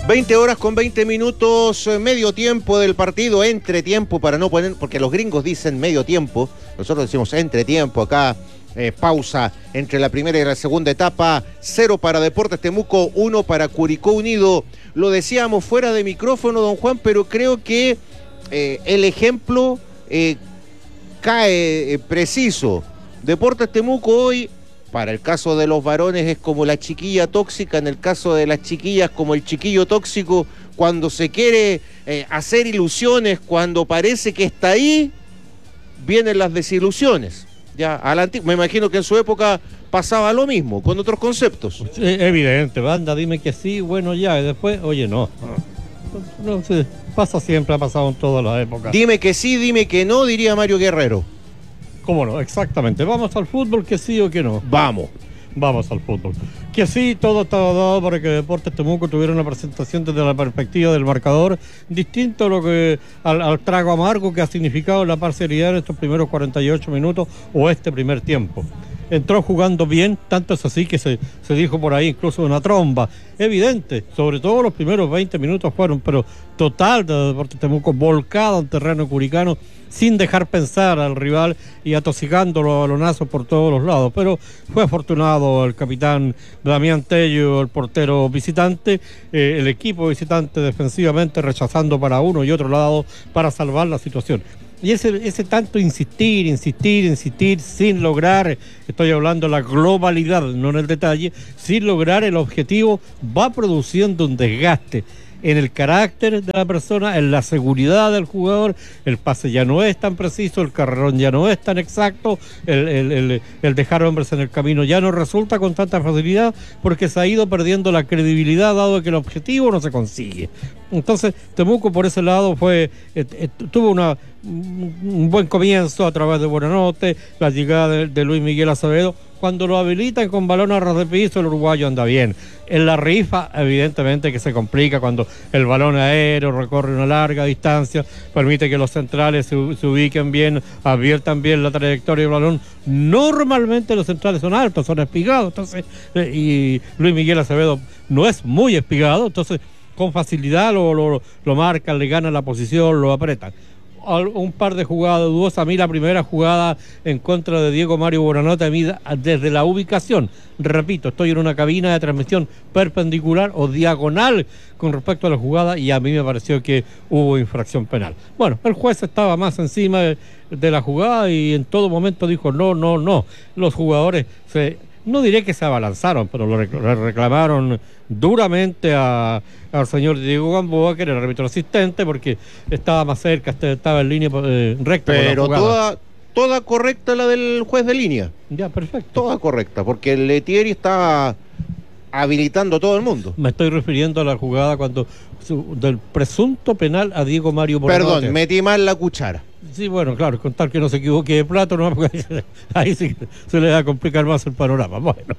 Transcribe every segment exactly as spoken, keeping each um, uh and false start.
veinte horas con veinte minutos, medio tiempo del partido, entretiempo para no poner, porque los gringos dicen medio tiempo, nosotros decimos entretiempo acá, eh, pausa entre la primera y la segunda etapa, cero para Deportes Temuco, uno para Curicó Unido. Lo decíamos fuera de micrófono, don Juan, pero creo que eh, el ejemplo eh, cae eh, preciso. Deportes Temuco hoy, para el caso de los varones, es como la chiquilla tóxica, en el caso de las chiquillas como el chiquillo tóxico, cuando se quiere eh, hacer ilusiones, cuando parece que está ahí, vienen las desilusiones. Ya, a la antigua, me imagino que en su época pasaba lo mismo, con otros conceptos. Es evidente, banda, dime que sí, bueno ya, y después, oye, no. No, no sí, pasa siempre, ha pasado en todas las épocas. Dime que sí, dime que no, diría Mario Guerrero. ¿Cómo no? Exactamente. ¿Vamos al fútbol, que sí o que no? Vamos. Vamos al fútbol. Que sí, todo estaba dado para que Deportes Temuco tuviera una presentación desde la perspectiva del marcador, distinto a lo que al, al trago amargo que ha significado la parcialidad en estos primeros cuarenta y ocho minutos o este primer tiempo. Entró jugando bien, tanto es así que se, se dijo por ahí incluso una tromba. Evidente, sobre todo los primeros veinte minutos fueron, pero total de Deportes Temuco, volcado en terreno curicano, sin dejar pensar al rival y atosigando a balonazos por todos los lados. Pero fue afortunado el capitán Damián Tello, el portero visitante, eh, el equipo visitante defensivamente rechazando para uno y otro lado para salvar la situación. Y ese, ese tanto insistir, insistir, insistir, sin lograr, estoy hablando de la globalidad, no en el detalle, sin lograr el objetivo, va produciendo un desgaste en el carácter de la persona, en la seguridad del jugador. El pase ya no es tan preciso, el carrerón ya no es tan exacto, el, el, el, el dejar hombres en el camino ya no resulta con tanta facilidad, porque se ha ido perdiendo la credibilidad dado que el objetivo no se consigue. Entonces Temuco por ese lado fue eh, eh, tuvo una un buen comienzo a través de Buenanote, la llegada de, de Luis Miguel Acevedo. Cuando lo habilitan con balón a ras de piso, el uruguayo anda bien. En la rifa, evidentemente que se complica cuando el balón aéreo recorre una larga distancia, permite que los centrales se, se ubiquen bien, adviertan bien la trayectoria del balón. Normalmente los centrales son altos, son espigados, entonces, eh, y Luis Miguel Acevedo no es muy espigado, entonces con facilidad lo, lo, lo marcan, le ganan la posición, lo apretan. Un par de jugadas dudosas. A mí la primera jugada en contra de Diego Mario Buenanote, a mí desde la ubicación, repito, estoy en una cabina de transmisión perpendicular o diagonal con respecto a la jugada y a mí me pareció que hubo infracción penal. Bueno, el juez estaba más encima de, de la jugada y en todo momento dijo no, no, no. Los jugadores se... no diré que se abalanzaron, pero lo reclamaron duramente a, al señor Diego Gamboa, que era el árbitro asistente, porque estaba más cerca, estaba en línea eh, recta. Pero toda, toda correcta la del juez de línea. Ya, perfecto. Toda correcta, porque el Letieri estaba habilitando a todo el mundo. Me estoy refiriendo a la jugada cuando su, del presunto penal a Diego Mario Buenanote. Perdón, metí mal la cuchara. Sí, bueno, claro, contar que no se equivoque de plato, no, porque ahí sí se le va a complicar más el panorama. Bueno,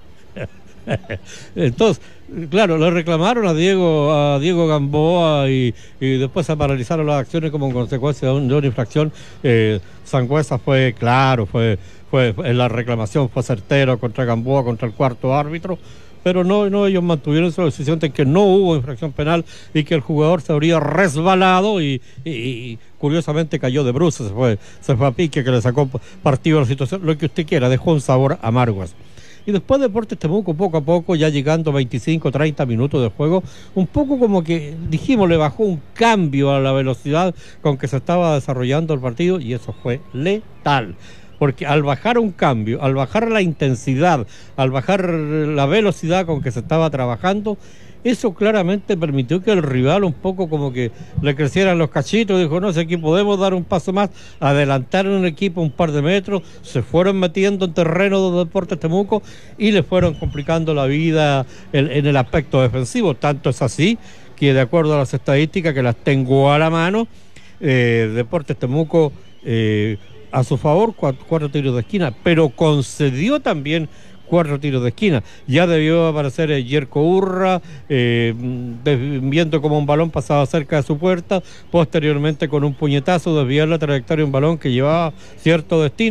entonces, claro, le reclamaron a Diego a Diego Gamboa y, y después se paralizaron las acciones como consecuencia de, un, de una infracción. Eh, Sangüesa fue claro, fue, fue en la reclamación fue certero contra Gamboa, contra el cuarto árbitro. Pero no, no, ellos mantuvieron su decisión de que no hubo infracción penal y que el jugador se habría resbalado y, y, y curiosamente cayó de bruces, se fue, se fue a pique, que le sacó partido a la situación, lo que usted quiera, dejó un sabor amargo. Y después Deportes Temuco, poco a poco, ya llegando veinticinco, treinta minutos de juego, un poco como que, dijimos, le bajó un cambio a la velocidad con que se estaba desarrollando el partido y eso fue letal. Porque al bajar un cambio, al bajar la intensidad, al bajar la velocidad con que se estaba trabajando, eso claramente permitió que el rival un poco como que le crecieran los cachitos, dijo, no sé, aquí podemos dar un paso más, adelantaron un equipo un par de metros, se fueron metiendo en terreno de Deportes Temuco y le fueron complicando la vida en, en el aspecto defensivo. Tanto es así que, de acuerdo a las estadísticas que las tengo a la mano, eh, Deportes Temuco... Eh, a su favor cuatro, cuatro tiros de esquina, pero concedió también cuatro tiros de esquina. Ya debió aparecer eh, Yerko Urra, eh, de, viendo como un balón pasaba cerca de su puerta, posteriormente con un puñetazo desviar la trayectoria de un balón que llevaba cierto destino.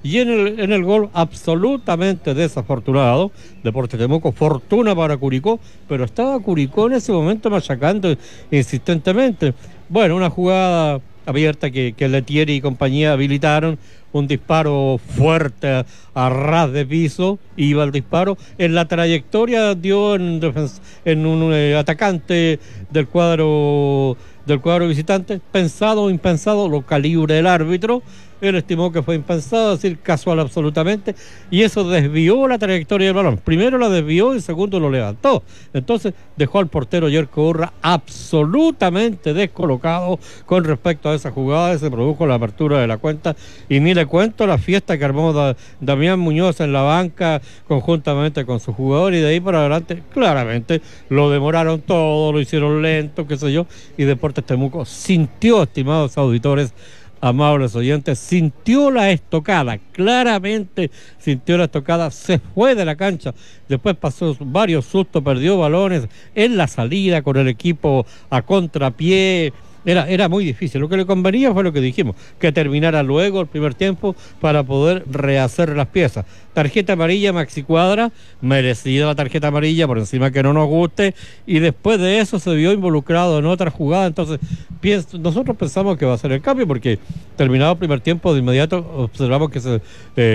Y en el, en el gol absolutamente desafortunado, Deportes Temuco, fortuna para Curicó, pero estaba Curicó en ese momento machacando insistentemente. Bueno, una jugada abierta que, que Letieri y compañía habilitaron, un disparo fuerte a, a ras de piso, iba el disparo, en la trayectoria dio en, en un eh, atacante del cuadro del cuadro visitante, pensado o impensado, lo calibre el árbitro, él estimó que fue impensado, es decir, casual absolutamente, y eso desvió la trayectoria del balón. Primero la desvió y segundo lo levantó. Entonces dejó al portero Yerko Urra absolutamente descolocado con respecto a esa jugada. Se produjo la apertura de la cuenta y ni le cuento la fiesta que armó da, Damián Muñoz en la banca conjuntamente con su jugador, y de ahí para adelante claramente lo demoraron todo, lo hicieron lento, qué sé yo, y Deportes Temuco sintió, estimados auditores, amables oyentes, sintió la estocada, claramente sintió la estocada, se fue de la cancha, después pasó varios sustos, perdió balones en la salida con el equipo a contrapié. Era, era muy difícil. Lo que le convenía fue lo que dijimos, que terminara luego el primer tiempo para poder rehacer las piezas. Tarjeta amarilla, Maxi Cuadra, merecida la tarjeta amarilla, por encima que no nos guste, y después de eso se vio involucrado en otra jugada. Entonces pienso, nosotros pensamos que va a ser el cambio, porque terminado el primer tiempo de inmediato observamos que se,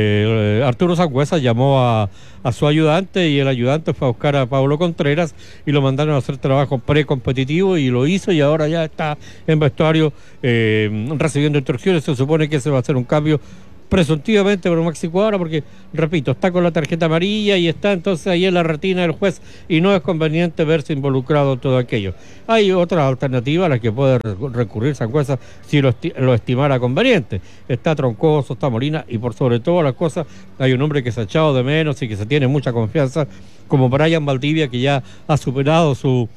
eh, Arturo Sangüesa llamó a, a su ayudante, y el ayudante fue a buscar a Pablo Contreras y lo mandaron a hacer trabajo precompetitivo, y lo hizo, y ahora ya está en vestuario eh, recibiendo instrucciones. Se supone que ese va a ser un cambio presuntivamente por Maxi Cuadra, porque, repito, está con la tarjeta amarilla y está entonces ahí en la retina del juez, y no es conveniente verse involucrado en todo aquello. Hay otra alternativa a la que puede recurrir Sangüesa si lo, esti lo estimara conveniente. Está Troncoso, está Molina, y por sobre todo las cosas hay un hombre que se ha echado de menos y que se tiene mucha confianza, como Brian Valdivia, que ya ha superado su,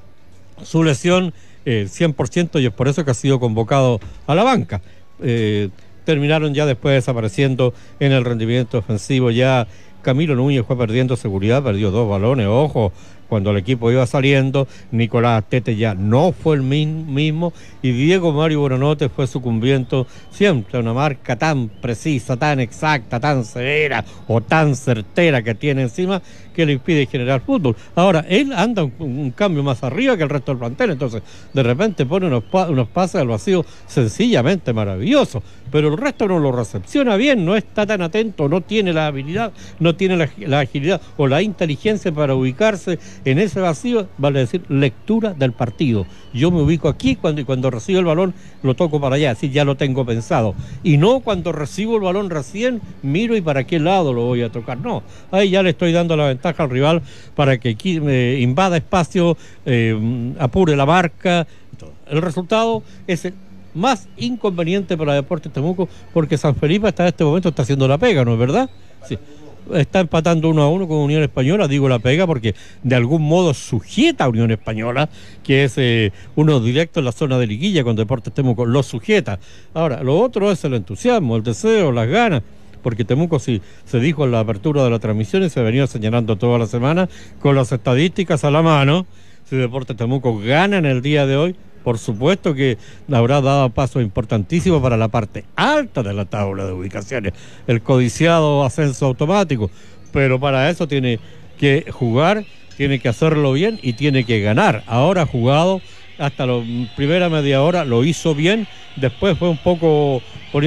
su lesión eh, cien por ciento, y es por eso que ha sido convocado a la banca. Eh, terminaron ya después desapareciendo en el rendimiento ofensivo. Ya Camilo Núñez fue perdiendo seguridad, perdió dos balones, ojo, cuando el equipo iba saliendo. Nicolás Tete ya no fue el mismo, y Diego Mario Buonanotte fue sucumbiendo siempre a una marca tan precisa, tan exacta, tan severa o tan certera que tiene encima, que le impide generar fútbol. Ahora, él anda un, un cambio más arriba que el resto del plantel, entonces de repente pone unos, pa unos pases al vacío sencillamente maravillosos, pero el resto no lo recepciona bien, no está tan atento, no tiene la habilidad, no tiene la, la agilidad o la inteligencia para ubicarse en ese vacío, vale decir, lectura del partido. Yo me ubico aquí cuando, y cuando recibo el balón lo toco para allá, así ya lo tengo pensado, y no cuando recibo el balón recién miro y para qué lado lo voy a tocar, no, ahí ya le estoy dando la ventaja al rival para que eh, invada espacio, eh, apure la marca. El resultado es el más inconveniente para Deportes Temuco, porque San Felipe hasta este momento está haciendo la pega, ¿no es verdad? Sí. Está empatando uno a uno con Unión Española, digo la pega porque de algún modo sujeta a Unión Española, que es eh, uno directo en la zona de liguilla con Deportes Temuco, lo sujeta. Ahora, lo otro es el entusiasmo, el deseo, las ganas, porque Temuco sí se dijo en la apertura de la transmisión y se venía señalando toda la semana con las estadísticas a la mano. Si Deportes Temuco gana en el día de hoy, por supuesto que habrá dado paso importantísimo para la parte alta de la tabla de ubicaciones, el codiciado ascenso automático, pero para eso tiene que jugar, tiene que hacerlo bien y tiene que ganar. Ahora ha jugado hasta la primera media hora, lo hizo bien, después fue un poco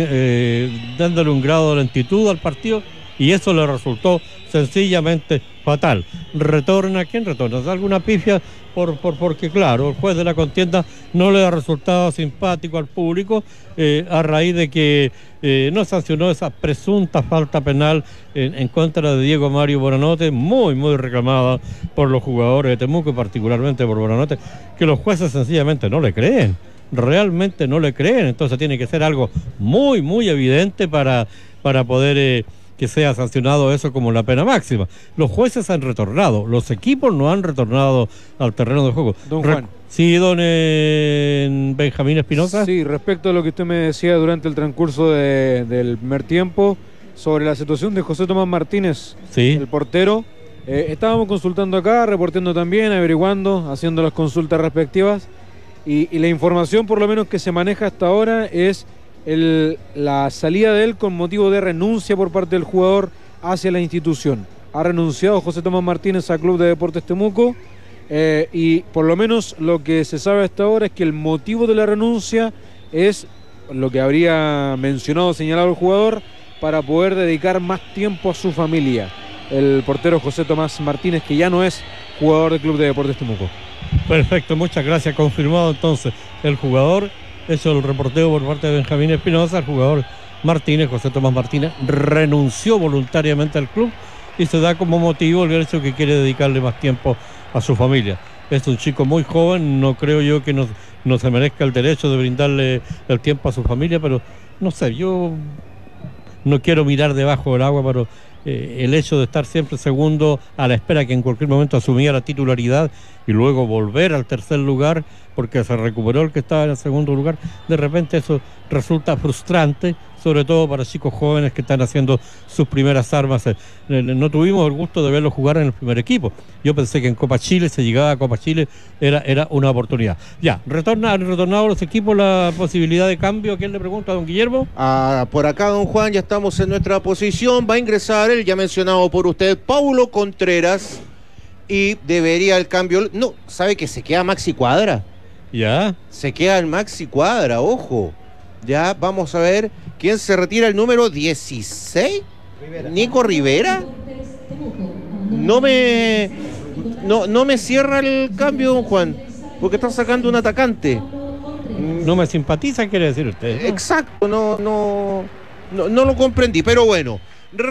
eh, dándole un grado de lentitud al partido, y eso le resultó sencillamente fatal. ¿Retorna? ¿Quién retorna? ¿Alguna pifia? Por, por, porque claro, el juez de la contienda no le da resultado simpático al público eh, a raíz de que eh, no sancionó esa presunta falta penal en, en contra de Diego Mario Buonanotte, muy muy reclamada por los jugadores de Temuco y particularmente por Buonanotte, que los jueces sencillamente no le creen, realmente no le creen. Entonces tiene que ser algo muy muy evidente para, para poder eh, que sea sancionado eso como la pena máxima. Los jueces han retornado, los equipos no han retornado al terreno de juego. Don Juan. Re sí, don eh, Benjamín Espinosa. Sí, respecto a lo que usted me decía durante el transcurso de, del primer tiempo sobre la situación de José Tomás Martínez, sí, el portero, eh, estábamos consultando acá, reportando también, averiguando, haciendo las consultas respectivas, y, y la información por lo menos que se maneja hasta ahora es el, la salida de él con motivo de renuncia por parte del jugador hacia la institución. Ha renunciado José Tomás Martínez al Club de Deportes Temuco eh, y por lo menos lo que se sabe hasta ahora es que el motivo de la renuncia es lo que habría mencionado, señalado el jugador, para poder dedicar más tiempo a su familia. El portero José Tomás Martínez, que ya no es jugador del Club de Deportes Temuco. Perfecto, muchas gracias. Confirmado entonces el jugador. Eso el reporteo por parte de Benjamín Espinosa. El jugador Martínez, José Tomás Martínez, renunció voluntariamente al club y se da como motivo el hecho que quiere dedicarle más tiempo a su familia. Es un chico muy joven, no creo yo que no, no se merezca el derecho de brindarle el tiempo a su familia, pero no sé, yo no quiero mirar debajo del agua, pero eh, el hecho de estar siempre segundo a la espera que en cualquier momento asumía la titularidad y luego volver al tercer lugar porque se recuperó el que estaba en el segundo lugar, de repente eso resulta frustrante, sobre todo para chicos jóvenes que están haciendo sus primeras armas. No tuvimos el gusto de verlo jugar en el primer equipo. Yo pensé que en Copa Chile, se llegaba a Copa Chile, era, era una oportunidad. Ya, retorna, han retornado los equipos la posibilidad de cambio. ¿Quién le pregunta a don Guillermo? Ah, por acá, don Juan, ya estamos en nuestra posición. Va a ingresar el ya mencionado por usted, Paulo Contreras, y debería el cambio... No, ¿sabe que se queda Maxi Cuadra? Ya. Se queda el Maxi Cuadra, ojo. Ya, vamos a ver quién se retira, el número dieciséis. Rivera. Nico Rivera. No me no, no me cierra el cambio, don Juan, porque está sacando un atacante. No me simpatiza, quiere decir usted, ¿no? Exacto, no, no, no, no lo comprendí, pero bueno.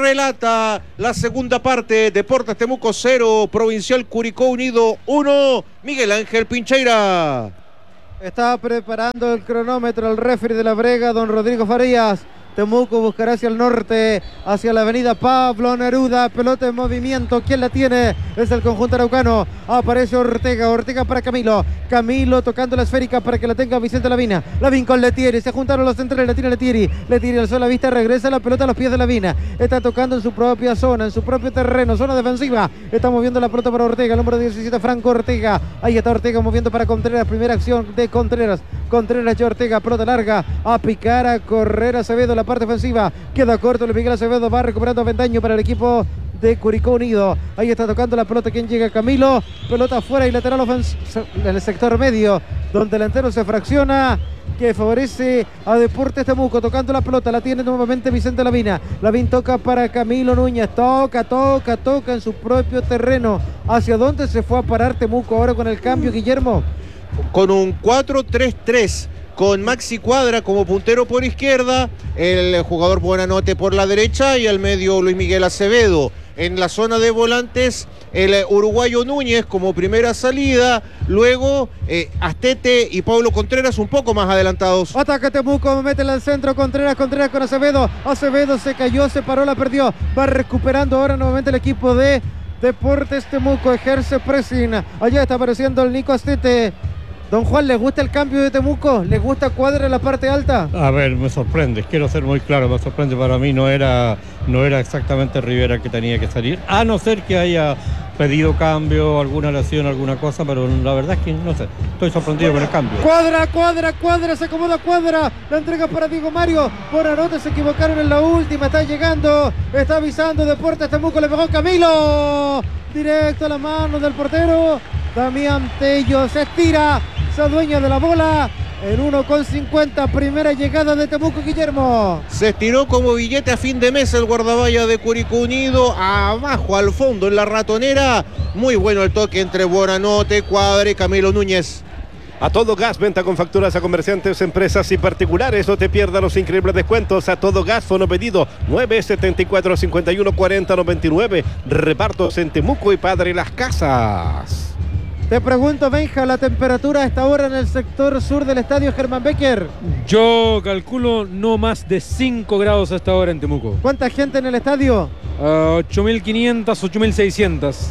Relata la segunda parte, Deportes Temuco cero, Provincial Curicó Unido uno, Miguel Ángel Pincheira. Está preparando el cronómetro el referee de la Brega, don Rodrigo Farías. Temuco buscará hacia el norte, hacia la avenida Pablo Neruda, pelota en movimiento, ¿quién la tiene? Es el conjunto araucano, aparece Ortega, Ortega para Camilo, Camilo tocando la esférica para que la tenga Vicente Lavina, Lavín con Letieri, se juntaron los centrales, la tiene Letieri, Letieri alzó la vista, regresa la pelota a los pies de Lavina, está tocando en su propia zona, en su propio terreno, zona defensiva, está moviendo la pelota para Ortega, el número diecisiete, Franco Ortega, ahí está Ortega moviendo para Contreras, primera acción de Contreras, Contreras y Ortega, pelota larga, a picar, a correr Acevedo, la parte ofensiva, queda corto el Miguel Acevedo, va recuperando Avendaño para el equipo de Curicó Unido, ahí está tocando la pelota, quien llega, Camilo, pelota afuera y lateral ofensivo en el sector medio, donde el delantero se fracciona, que favorece a Deportes Temuco, tocando la pelota, la tiene nuevamente Vicente Lavina, Lavín toca para Camilo Núñez, toca, toca, toca en su propio terreno, ¿hacia dónde se fue a parar Temuco ahora con el cambio, Guillermo? Con un cuatro tres tres, con Maxi Cuadra como puntero por izquierda, el jugador Buenanote por la derecha y al medio Luis Miguel Acevedo. En la zona de volantes, el uruguayo Núñez como primera salida, luego eh, Astete y Pablo Contreras un poco más adelantados. Ataca Temuco, métela al centro, Contreras, Contreras con Acevedo, Acevedo se cayó, se paró, la perdió, va recuperando ahora nuevamente el equipo de Deportes Temuco, ejerce pressing, allá está apareciendo el Nico Astete. Don Juan, ¿les gusta el cambio de Temuco? ¿Les gusta Cuadra en la parte alta? A ver, me sorprende, quiero ser muy claro, me sorprende, para mí no era, no era exactamente Rivera el que tenía que salir, a no ser que haya pedido cambio, alguna lesión, alguna cosa, pero la verdad es que no sé, estoy sorprendido con el cambio. Cuadra, Cuadra, Cuadra, se acomoda Cuadra, la entrega para Diego Mario, Buenanote, se equivocaron en la última, está llegando, está avisando Deportes Temuco, le pegó Camilo, directo a la mano del portero, Damián Tello se estira, se adueña de la bola, en uno con cincuenta, primera llegada de Temuco, Guillermo. Se estiró como billete a fin de mes el guardaballa de Curicó Unido, abajo al fondo en la ratonera, muy bueno el toque entre Buenanote, Cuadra y Camilo Núñez. A Todo Gas, venta con facturas a comerciantes, empresas y particulares. No te pierdas los increíbles descuentos. A Todo Gas, fono pedido nueve setenta y cuatro, cincuenta y uno, cuarenta, noventa y nueve. Repartos en Temuco y Padre Las Casas. Te pregunto, Benja, la temperatura a esta hora en el sector sur del estadio Germán Becker. Yo calculo no más de cinco grados a esta hora en Temuco. ¿Cuánta gente en el estadio? Uh, ocho mil quinientas, ocho mil seiscientas.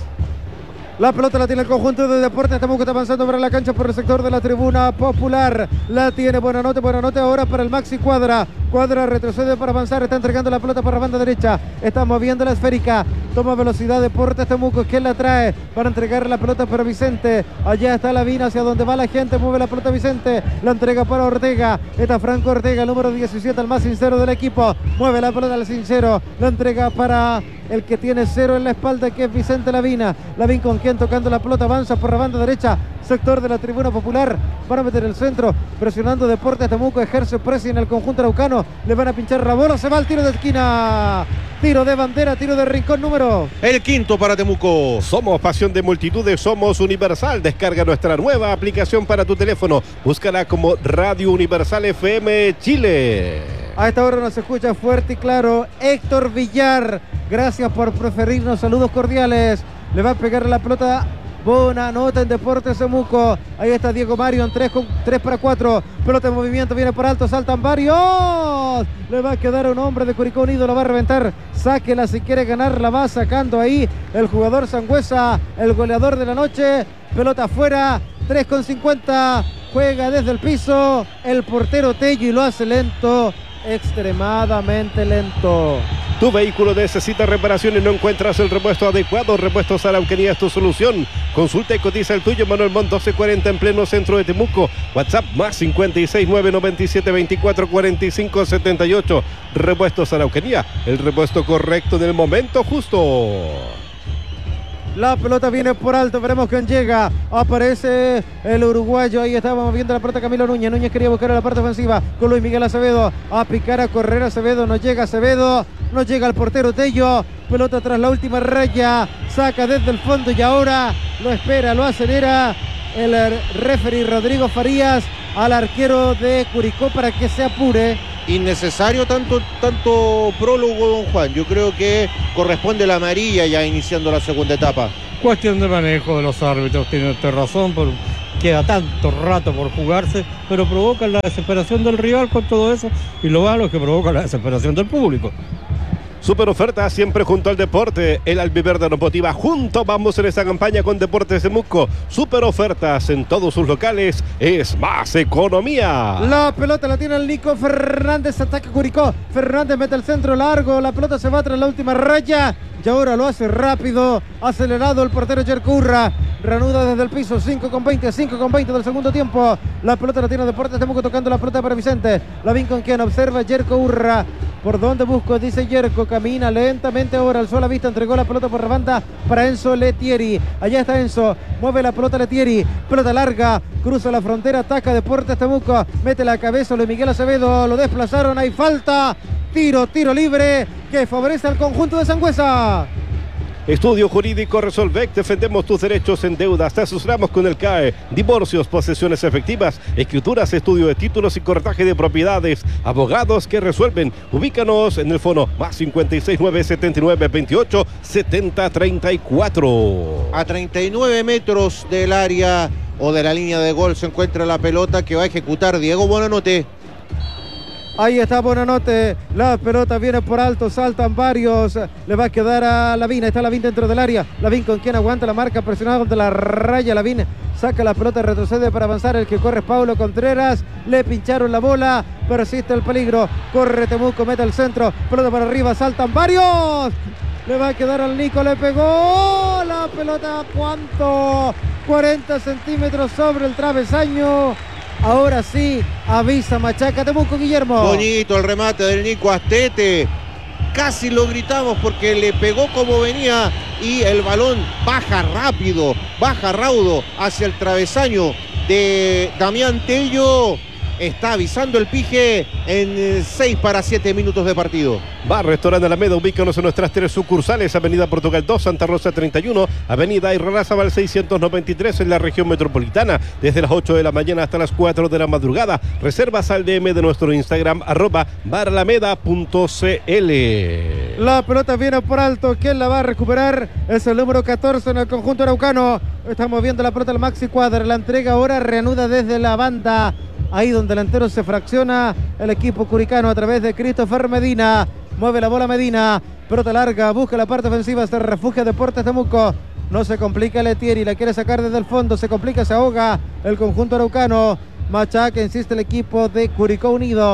La pelota la tiene el conjunto de Deportes Temuco, está avanzando para la cancha por el sector de la tribuna popular. La tiene Buenanote, Buenanote ahora para el Maxi Cuadra. Cuadra, retrocede para avanzar, está entregando la pelota para la banda derecha, está moviendo la esférica, toma velocidad Deportes Temuco, ¿quién la trae? Para entregar la pelota para Vicente, allá está Lavín, hacia donde va la gente, mueve la pelota Vicente, la entrega para Ortega, está Franco Ortega, número diecisiete, el más sincero del equipo, mueve la pelota al sincero, la entrega para el que tiene cero en la espalda, que es Vicente Lavina. Lavín con quien tocando la pelota, avanza por la banda derecha, sector de la tribuna popular, para meter el centro, presionando Deportes Temuco, ejerce presión en el conjunto araucano, le van a pinchar la bola, se va al tiro de esquina, tiro de bandera, tiro de rincón número. El quinto para Temuco. Somos pasión de multitudes, somos Universal. Descarga nuestra nueva aplicación para tu teléfono. Búscala como Radio Universal F M Chile. A esta hora nos escucha fuerte y claro Héctor Villar. Gracias por preferirnos. Saludos cordiales. Le va a pegar la pelota. Buena nota en Deportes Temuco. Ahí está Diego Mario en tres para cuatro. Pelota en movimiento, viene por alto, saltan varios. Le va a quedar un hombre de Curicó Unido, lo va a reventar. Sáquela si quiere ganar, la va sacando ahí el jugador Sangüesa, el goleador de la noche. Pelota afuera, tres con cincuenta. Juega desde el piso el portero Tello y lo hace lento, extremadamente lento. Tu vehículo necesita reparación y no encuentras el repuesto adecuado. Repuestos Araucanía es tu solución. Consulta y cotiza el tuyo. Manuel Montt doce cuarenta en pleno centro de Temuco. WhatsApp más cincuenta y seis, nueve noventa y siete, veinticuatro cuarenta y cinco setenta y ocho. Repuestos Araucanía, el repuesto correcto en el momento justo. La pelota viene por alto, veremos quién llega. Aparece el uruguayo, ahí estábamos viendo la pelota Camilo Núñez. Núñez quería buscar a la parte ofensiva con Luis Miguel Acevedo. A picar, a correr Acevedo, no llega Acevedo. No llega el portero Tello. Pelota tras la última raya. Saca desde el fondo y ahora lo espera, lo acelera el referee Rodrigo Farías al arquero de Curicó para que se apure. Innecesario tanto, tanto prólogo, don Juan. Yo creo que corresponde la amarilla ya iniciando la segunda etapa. Cuestión de manejo de los árbitros, tiene usted razón, pero queda tanto rato por jugarse, pero provoca la desesperación del rival con todo eso, y lo malo es que provoca la desesperación del público. Super oferta siempre junto al deporte. El Albiverde nos motiva. Juntos vamos en esta campaña con Deportes Temuco. Super ofertas en todos sus locales. Es más economía. La pelota la tiene el Nico Fernández. Ataca Curicó. Fernández mete el centro largo. La pelota se va tras la última raya. Y ahora lo hace rápido, acelerado el portero Jerko Urra. Reanuda desde el piso, cinco con veinte, cinco con veinte del segundo tiempo. La pelota la tiene Deportes Temuco, tocando la pelota para Vicente. Lavín con quien observa Jerko Urra. ¿Por dónde busco? Dice Jerko. Camina lentamente ahora, alzó la vista, entregó la pelota por la banda para Enzo Letieri. Allá está Enzo, mueve la pelota Letieri. Pelota larga, cruza la frontera, ataca Deportes Temuco. Mete la cabeza Luis Miguel Acevedo, lo desplazaron, hay falta. Tiro, tiro libre que favorece al conjunto de Sangüesa. Estudio Jurídico Resolvec, defendemos tus derechos en deudas, te asesoramos con el C A E, divorcios, posesiones efectivas, escrituras, estudio de títulos y corretaje de propiedades, abogados que resuelven. Ubícanos en el fono más cincuenta y seis, nueve setenta y nueve, veintiocho, setenta, treinta y cuatro. A treinta y nueve metros del área o de la línea de gol se encuentra la pelota que va a ejecutar Diego Bonanote. Ahí está Bonanote, la pelota viene por alto, saltan varios, le va a quedar a Lavín, está Lavín dentro del área, Lavín con quien aguanta la marca, presionado contra la raya, Lavín saca la pelota, retrocede para avanzar, el que corre es Paulo Contreras, le pincharon la bola, persiste el peligro, corre Temuco, mete al centro, pelota para arriba, saltan varios, le va a quedar al Nico, le pegó la pelota, ¿cuánto? cuarenta centímetros sobre el travesaño. Ahora sí, avisa Machaca Temuco, Guillermo. Bonito el remate del Nico Astete. Casi lo gritamos porque le pegó como venía y el balón baja rápido, baja raudo hacia el travesaño de Damián Tello. Está avisando el pije en seis para siete minutos de partido. Bar Restaurante Alameda, ubícanos en nuestras tres sucursales: Avenida Portugal dos, Santa Rosa treinta y uno, Avenida Irarrázaval seiscientos noventa y tres en la región metropolitana, desde las ocho de la mañana hasta las cuatro de la madrugada. Reservas al D M de nuestro Instagram, arroba baralameda punto cl. La pelota viene por alto, ¿quién la va a recuperar? Es el número catorce en el conjunto araucano. Estamos viendo la pelota al Maxi Cuadra, la entrega ahora, reanuda desde la banda. Ahí donde el delantero se fracciona el equipo curicano a través de Christopher Medina. Mueve la bola Medina, pelota larga, busca la parte ofensiva, se refugia Deportes Temuco. No se complica Letieri, la quiere sacar desde el fondo, se complica, se ahoga el conjunto araucano. Machaca, insiste el equipo de Curicó Unido.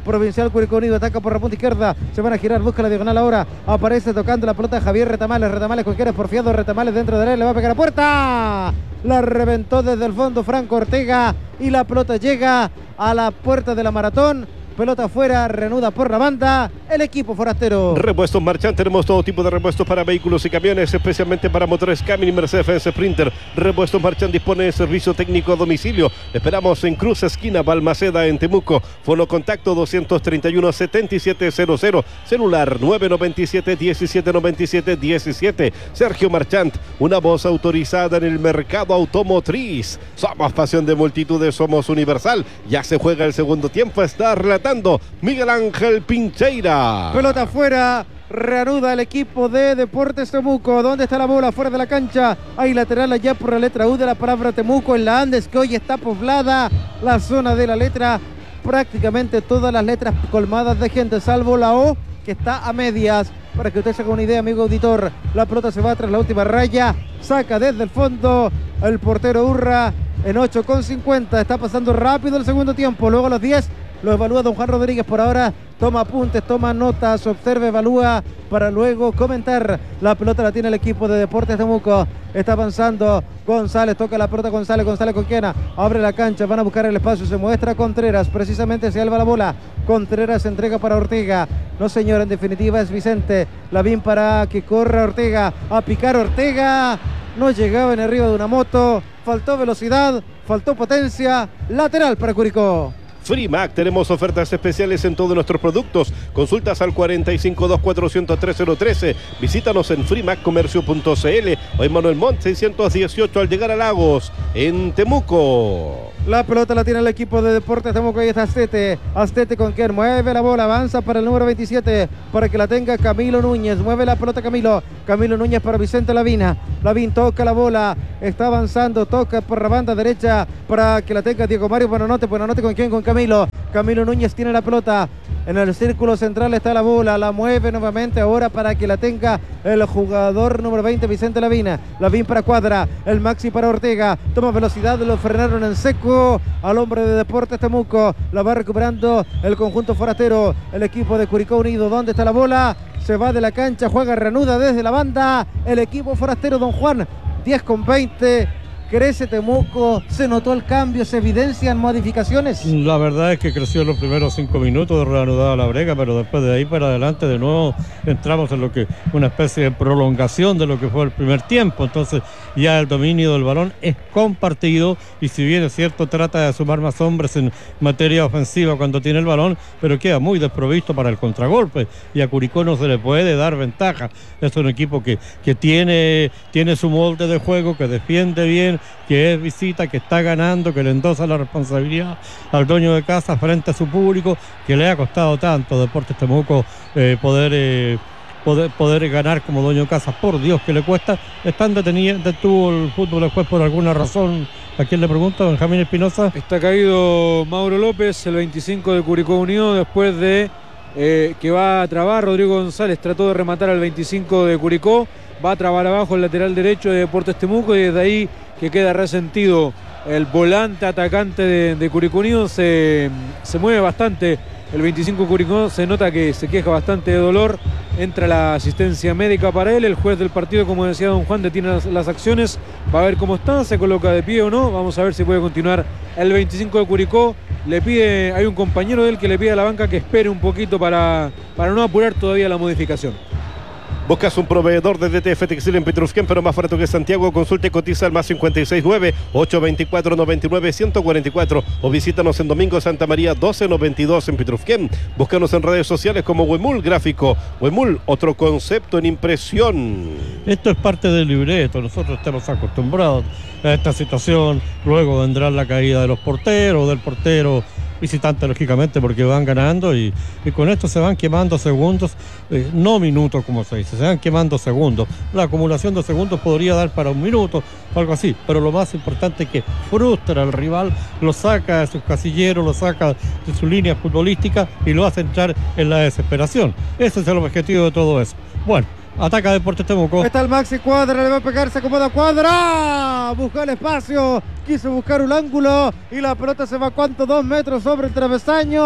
Provincial Curicó Unido ataca por la punta izquierda, se van a girar, busca la diagonal ahora, aparece tocando la pelota Javier Retamales, Retamales con quien es porfiado, Retamales dentro de él, le va a pegar a puerta, la reventó desde el fondo Franco Ortega y la pelota llega a la puerta de la Maratón. Pelota afuera, reanuda por la banda el equipo forastero. Repuestos Marchand, tenemos todo tipo de repuestos para vehículos y camiones, especialmente para motores Camry, Mercedes-Benz, Sprinter. Repuestos Marchand dispone de servicio técnico a domicilio. Esperamos en Cruz Esquina Balmaceda en Temuco. Fono contacto doscientos treinta y uno, setenta y siete cero cero. Celular nueve nueve siete, diecisiete noventa y siete diecisiete. Sergio Marchand, una voz autorizada en el mercado automotriz. Somos pasión de multitudes, somos universal. Ya se juega el segundo tiempo, está relatando Miguel Ángel Pincheira. Pelota afuera, reanuda el equipo de Deportes Temuco. ¿Dónde está la bola? Fuera de la cancha. Hay lateral allá por la letra U de la palabra Temuco en la Andes, que hoy está poblada la zona de la letra. Prácticamente todas las letras colmadas de gente, salvo la O, que está a medias. Para que usted se haga una idea, amigo auditor, la pelota se va tras la última raya. Saca desde el fondo el portero Urra en ocho con cincuenta. Está pasando rápido el segundo tiempo. Luego a los diez lo evalúa don Juan Rodríguez. Por ahora toma apuntes, toma notas, observa, evalúa para luego comentar. La pelota la tiene el equipo de Deportes Temuco. Está avanzando González, toca la pelota González, González con quién, abre la cancha, van a buscar el espacio, se muestra Contreras, precisamente se alba la bola. Contreras se entrega para Ortega. No señor, en definitiva es Vicente. Lavín para que corra Ortega, a picar Ortega. No llegaba en arriba de una moto, faltó velocidad, faltó potencia. Lateral para Curicó. Frimac, tenemos ofertas especiales en todos nuestros productos. Consultas al cuarenta y cinco, dos cuatrocientos, tres cero trece. Visítanos en frimac comercio punto c l o en Manuel Montt seiscientos dieciocho al llegar a Lagos, en Temuco. La pelota la tiene el equipo de Deportes Temuco. Ahí está Astete. Astete con quien mueve la bola. Avanza para el número veintisiete para que la tenga Camilo Núñez. Mueve la pelota Camilo. Camilo Núñez para Vicente Lavina. Lavín toca la bola. Está avanzando. Toca por la banda derecha para que la tenga Diego Mario Buenanote. Buenanote con quien, con Camilo. Camilo Núñez tiene la pelota. En el círculo central está la bola. La mueve nuevamente ahora para que la tenga el jugador número veinte, Vicente Lavina. Lavín para Cuadra. El Maxi para Ortega. Toma velocidad. Lo frenaron en seco al hombre de Deportes Temuco. La va recuperando el conjunto forastero, el equipo de Curicó Unido. ¿Dónde está la bola? Se va de la cancha, juega, reanuda desde la banda el equipo forastero. Don Juan, diez con veinte. Crece Temuco, se notó el cambio, se evidencian modificaciones. La verdad es que creció en los primeros cinco minutos de reanudada la brega, pero después de ahí para adelante de nuevo entramos en lo que una especie de prolongación de lo que fue el primer tiempo. Entonces ya el dominio del balón es compartido y si bien es cierto trata de sumar más hombres en materia ofensiva cuando tiene el balón, pero queda muy desprovisto para el contragolpe y a Curicó no se le puede dar ventaja. Es un equipo que, que tiene, tiene su molde de juego, que defiende bien, que es visita, que está ganando, que le endosa la responsabilidad al dueño de casa frente a su público, que le ha costado tanto Deportes Temuco eh, poder, eh, poder poder ganar como dueño de casa. Por Dios que le cuesta. Están detenidos, detuvo el fútbol después por alguna razón. ¿A quién le pregunta? Benjamín Espinosa. Está caído Mauro López, el veinticinco de Curicó Unido, después de eh, que va a trabar Rodrigo González. Trató de rematar al veinticinco de Curicó, va a trabar abajo el lateral derecho de Deportes Temuco y desde ahí que queda resentido el volante atacante de, de Curicó Unido. Se, se mueve bastante el veinticinco Curicó, se nota que se queja bastante de dolor. Entra la asistencia médica para él. El juez del partido, como decía don Juan, detiene las, las acciones, va a ver cómo está, se coloca de pie o no. Vamos a ver si puede continuar el veinticinco de Curicó. Le pide, hay un compañero de él que le pide a la banca que espere un poquito para, para no apurar todavía la modificación. ¿Buscas un proveedor de D T F Textil en Petrusquén, pero más barato que Santiago? Consulta y cotiza al más cincuenta y seis nueve, ocho veinticuatro, noventa y nueve, ciento cuarenta y cuatro o visítanos en Domingo Santa María doce noventa y dos en Petrusquén. Búscanos en redes sociales como Huemul Gráfico. Huemul, otro concepto en impresión. Esto es parte del libreto, nosotros estamos acostumbrados a esta situación. Luego vendrá la caída de los porteros, del portero visitante, lógicamente, porque van ganando y, y con esto se van quemando segundos, eh, no minutos como se dice, se van quemando segundos. La acumulación de segundos podría dar para un minuto o algo así, pero lo más importante es que frustra al rival, lo saca de sus casilleros, lo saca de su línea futbolística y lo hace entrar en la desesperación. Ese es el objetivo de todo eso. Bueno, ataca Deportes Temuco. Está el Maxi Cuadra, le va a pegar, se acomoda Cuadra. Buscó el espacio, quiso buscar un ángulo y la pelota se va, ¿cuánto? Dos metros sobre el travesaño.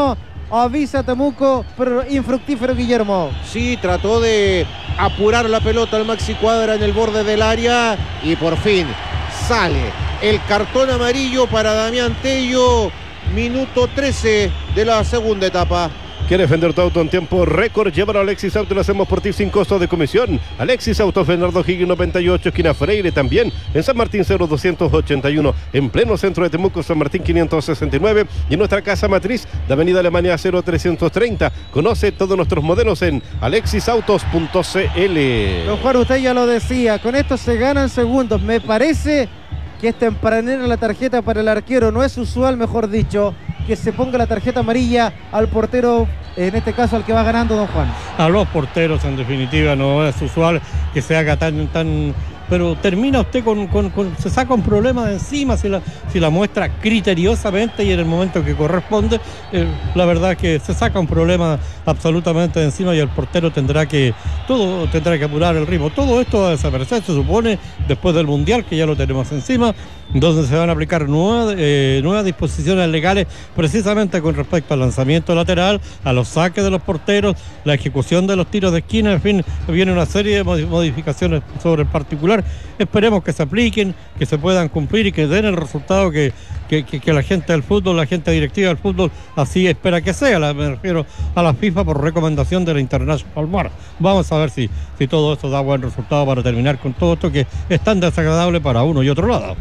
avisa Temuco, pero infructífero Guillermo. Sí, trató de apurar la pelota al Maxi Cuadra en el borde del área y por fin sale el cartón amarillo para Damián Tello, minuto trece de la segunda etapa. ¿Quieres vender tu auto en tiempo récord? Llévalo a Alexis Auto y lo hacemos por ti sin costo de comisión. Alexis Autos, Bernardo Higgins noventa y ocho, esquina Freire, también en San Martín cero doscientos ochenta y uno, en pleno centro de Temuco, San Martín quinientos sesenta y nueve, y en nuestra casa matriz de Avenida Alemania cero trescientos treinta. Conoce todos nuestros modelos en alexis autos punto c l. Don Juan, usted ya lo decía, con esto se ganan segundos. Me parece que es tempranera la tarjeta para el arquero. No es usual, mejor dicho, que se ponga la tarjeta amarilla al portero, en este caso al que va ganando, don Juan. A los porteros, en definitiva, no es usual que se haga tan... tan pero termina usted con, con, con... se saca un problema de encima si la, si la muestra criteriosamente y en el momento que corresponde. Eh, la verdad que se saca un problema absolutamente de encima y el portero tendrá que... todo tendrá que apurar el ritmo. Todo esto va a desaparecer, se supone, después del Mundial, que ya lo tenemos encima, donde se van a aplicar nuevas, eh, nuevas disposiciones legales precisamente con respecto al lanzamiento lateral, a los saques de los porteros, la ejecución de los tiros de esquina, en fin, viene una serie de modificaciones sobre el particular. Esperemos que se apliquen, que se puedan cumplir y que den el resultado que, que, que, que la gente del fútbol, la gente directiva del fútbol así espera que sea. La, me refiero a la FIFA por recomendación de la International Bar. Vamos a ver si, si todo esto da buen resultado para terminar con todo esto que es tan desagradable para uno y otro lado.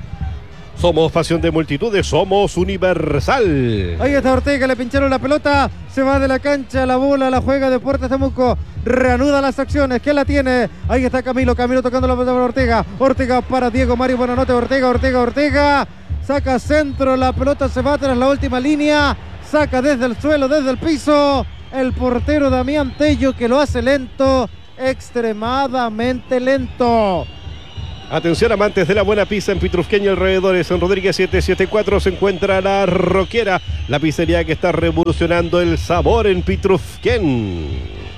Somos pasión de multitudes, somos Universal. Ahí está Ortega, le pincharon la pelota, se va de la cancha, la bola la juega Deportes Temuco, reanuda las acciones, ¿quién la tiene? Ahí está Camilo, Camilo tocando la pelota para Ortega, Ortega para Diego Mario Buenanote, Ortega, Ortega, Ortega, saca centro, la pelota se va tras la última línea, saca desde el suelo, desde el piso, el portero Damián Tello que lo hace lento, extremadamente lento. Atención amantes de la buena pizza en Pitrufquén y alrededores. En Rodríguez setecientos setenta y cuatro se encuentra La Roquera, la pizzería que está revolucionando el sabor en Pitrufquén.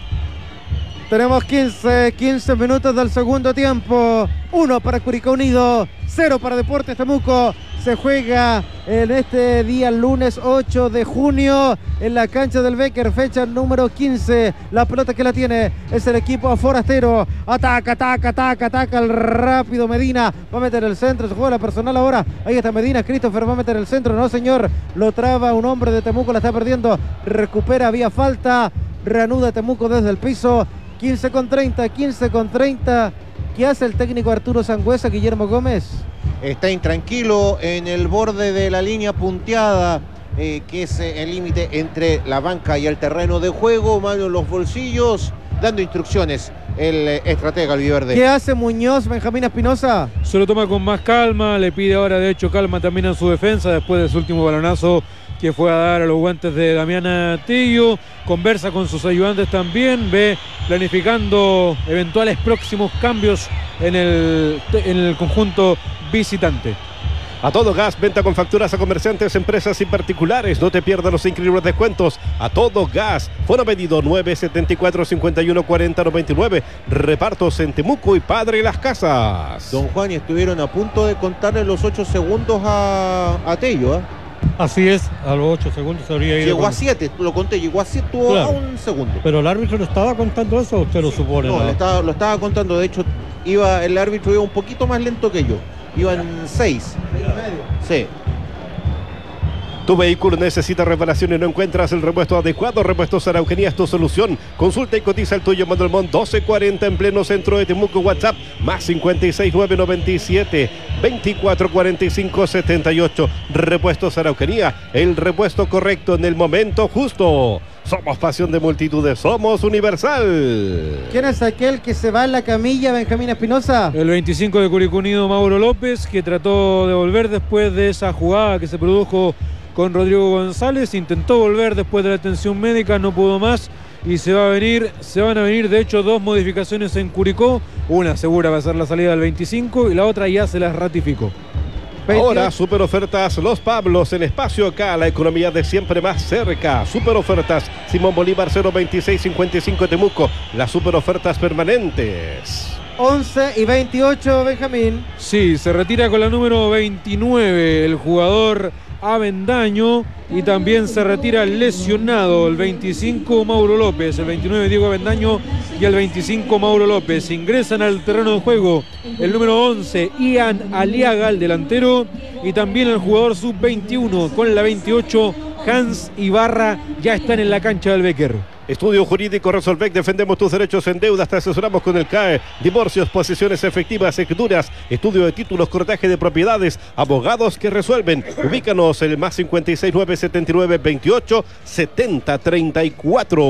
Tenemos quince, quince minutos del segundo tiempo. Uno para Curicó Unido, cero para Deportes Temuco. Se juega en este día lunes ocho de junio en la cancha del Becker, fecha número quince. La pelota que la tiene es el equipo forastero. Ataca, ataca, ataca, ataca el rápido Medina. Va a meter el centro, se juega la personal ahora. Ahí está Medina, Christopher va a meter el centro. No señor, lo traba un hombre de Temuco, la está perdiendo. Recupera, había falta. Reanuda Temuco desde el piso. quince con treinta, quince con treinta. ¿Qué hace el técnico Arturo Sangüesa, Guillermo Gómez? Está intranquilo en el borde de la línea punteada, eh, que es eh, el límite entre la banca y el terreno de juego, mano en los bolsillos, dando instrucciones el eh, estratega albiverde. ¿Qué hace Muñoz, Benjamín Espinosa? Se lo toma con más calma, le pide ahora de hecho calma también a su defensa después de su último balonazo que fue a dar a los guantes de Damián Tello. Conversa con sus ayudantes también, ve planificando eventuales próximos cambios en el, en el conjunto visitante. A todo gas, venta con facturas a comerciantes, empresas y particulares. No te pierdas los increíbles descuentos. A todo gas. Fono pedido nueve setenta y cuatro, cincuenta y uno, cuarenta, noventa y nueve. Repartos en Temuco y Padre Las Casas. Don Juan, y estuvieron a punto de contarle los ocho segundos a, a Tello, ¿eh? Así es, a los ocho segundos se habría ido. Llegó con... a siete, lo conté, llegó a siete, tuvo claro. a un segundo. Pero el árbitro no estaba contando eso, ¿o usted lo supone? No, ¿no? lo estaba, lo estaba contando, de hecho, iba, el árbitro iba un poquito más lento que yo. Iban seis. Sí. Tu vehículo necesita reparación y no encuentras el repuesto adecuado. Repuestos Araucanía es tu solución. Consulta y cotiza el tuyo, Manuel Montt doce cuarenta en pleno centro de Temuco. WhatsApp más cincuenta y seis, nueve noventa y siete, veinticuatro cuarenta y cinco, setenta y ocho. Repuestos Araucanía, el repuesto correcto en el momento justo. Somos pasión de multitudes, somos Universal. ¿Quién es aquel que se va en la camilla, Benjamín Espinosa? El veinticinco de Curicó Unido, Mauro López, que trató de volver después de esa jugada que se produjo con Rodrigo González. Intentó volver después de la atención médica, no pudo más y se va a venir, se van a venir de hecho dos modificaciones en Curicó. Una segura va a ser la salida del veinticinco y la otra ya se las ratificó. Ahora, super ofertas Los Pablos en Espacio Acá, la economía de siempre más cerca. Super ofertas Simón Bolívar cero veintiséis cincuenta y cinco Temuco, las super ofertas permanentes. once y veintiocho, Benjamín. Sí, se retira con la número veintinueve el jugador Avendaño, y también se retira lesionado el veinticinco Mauro López, el veintinueve Diego Avendaño y el veinticinco Mauro López. Ingresan al terreno de juego el número once Ian Aliaga, el delantero, y también el jugador sub veintiuno con la veintiocho Hans Ibarra, ya están en la cancha del Becker. Estudio Jurídico Resolvec, defendemos tus derechos en deudas, te asesoramos con el C A E, divorcios, posesiones efectivas, escrituras, estudio de títulos, cortaje de propiedades, abogados que resuelven. Ubícanos en el más cincuenta y seis nueve setenta y nueve veintiocho setenta treinta y cuatro.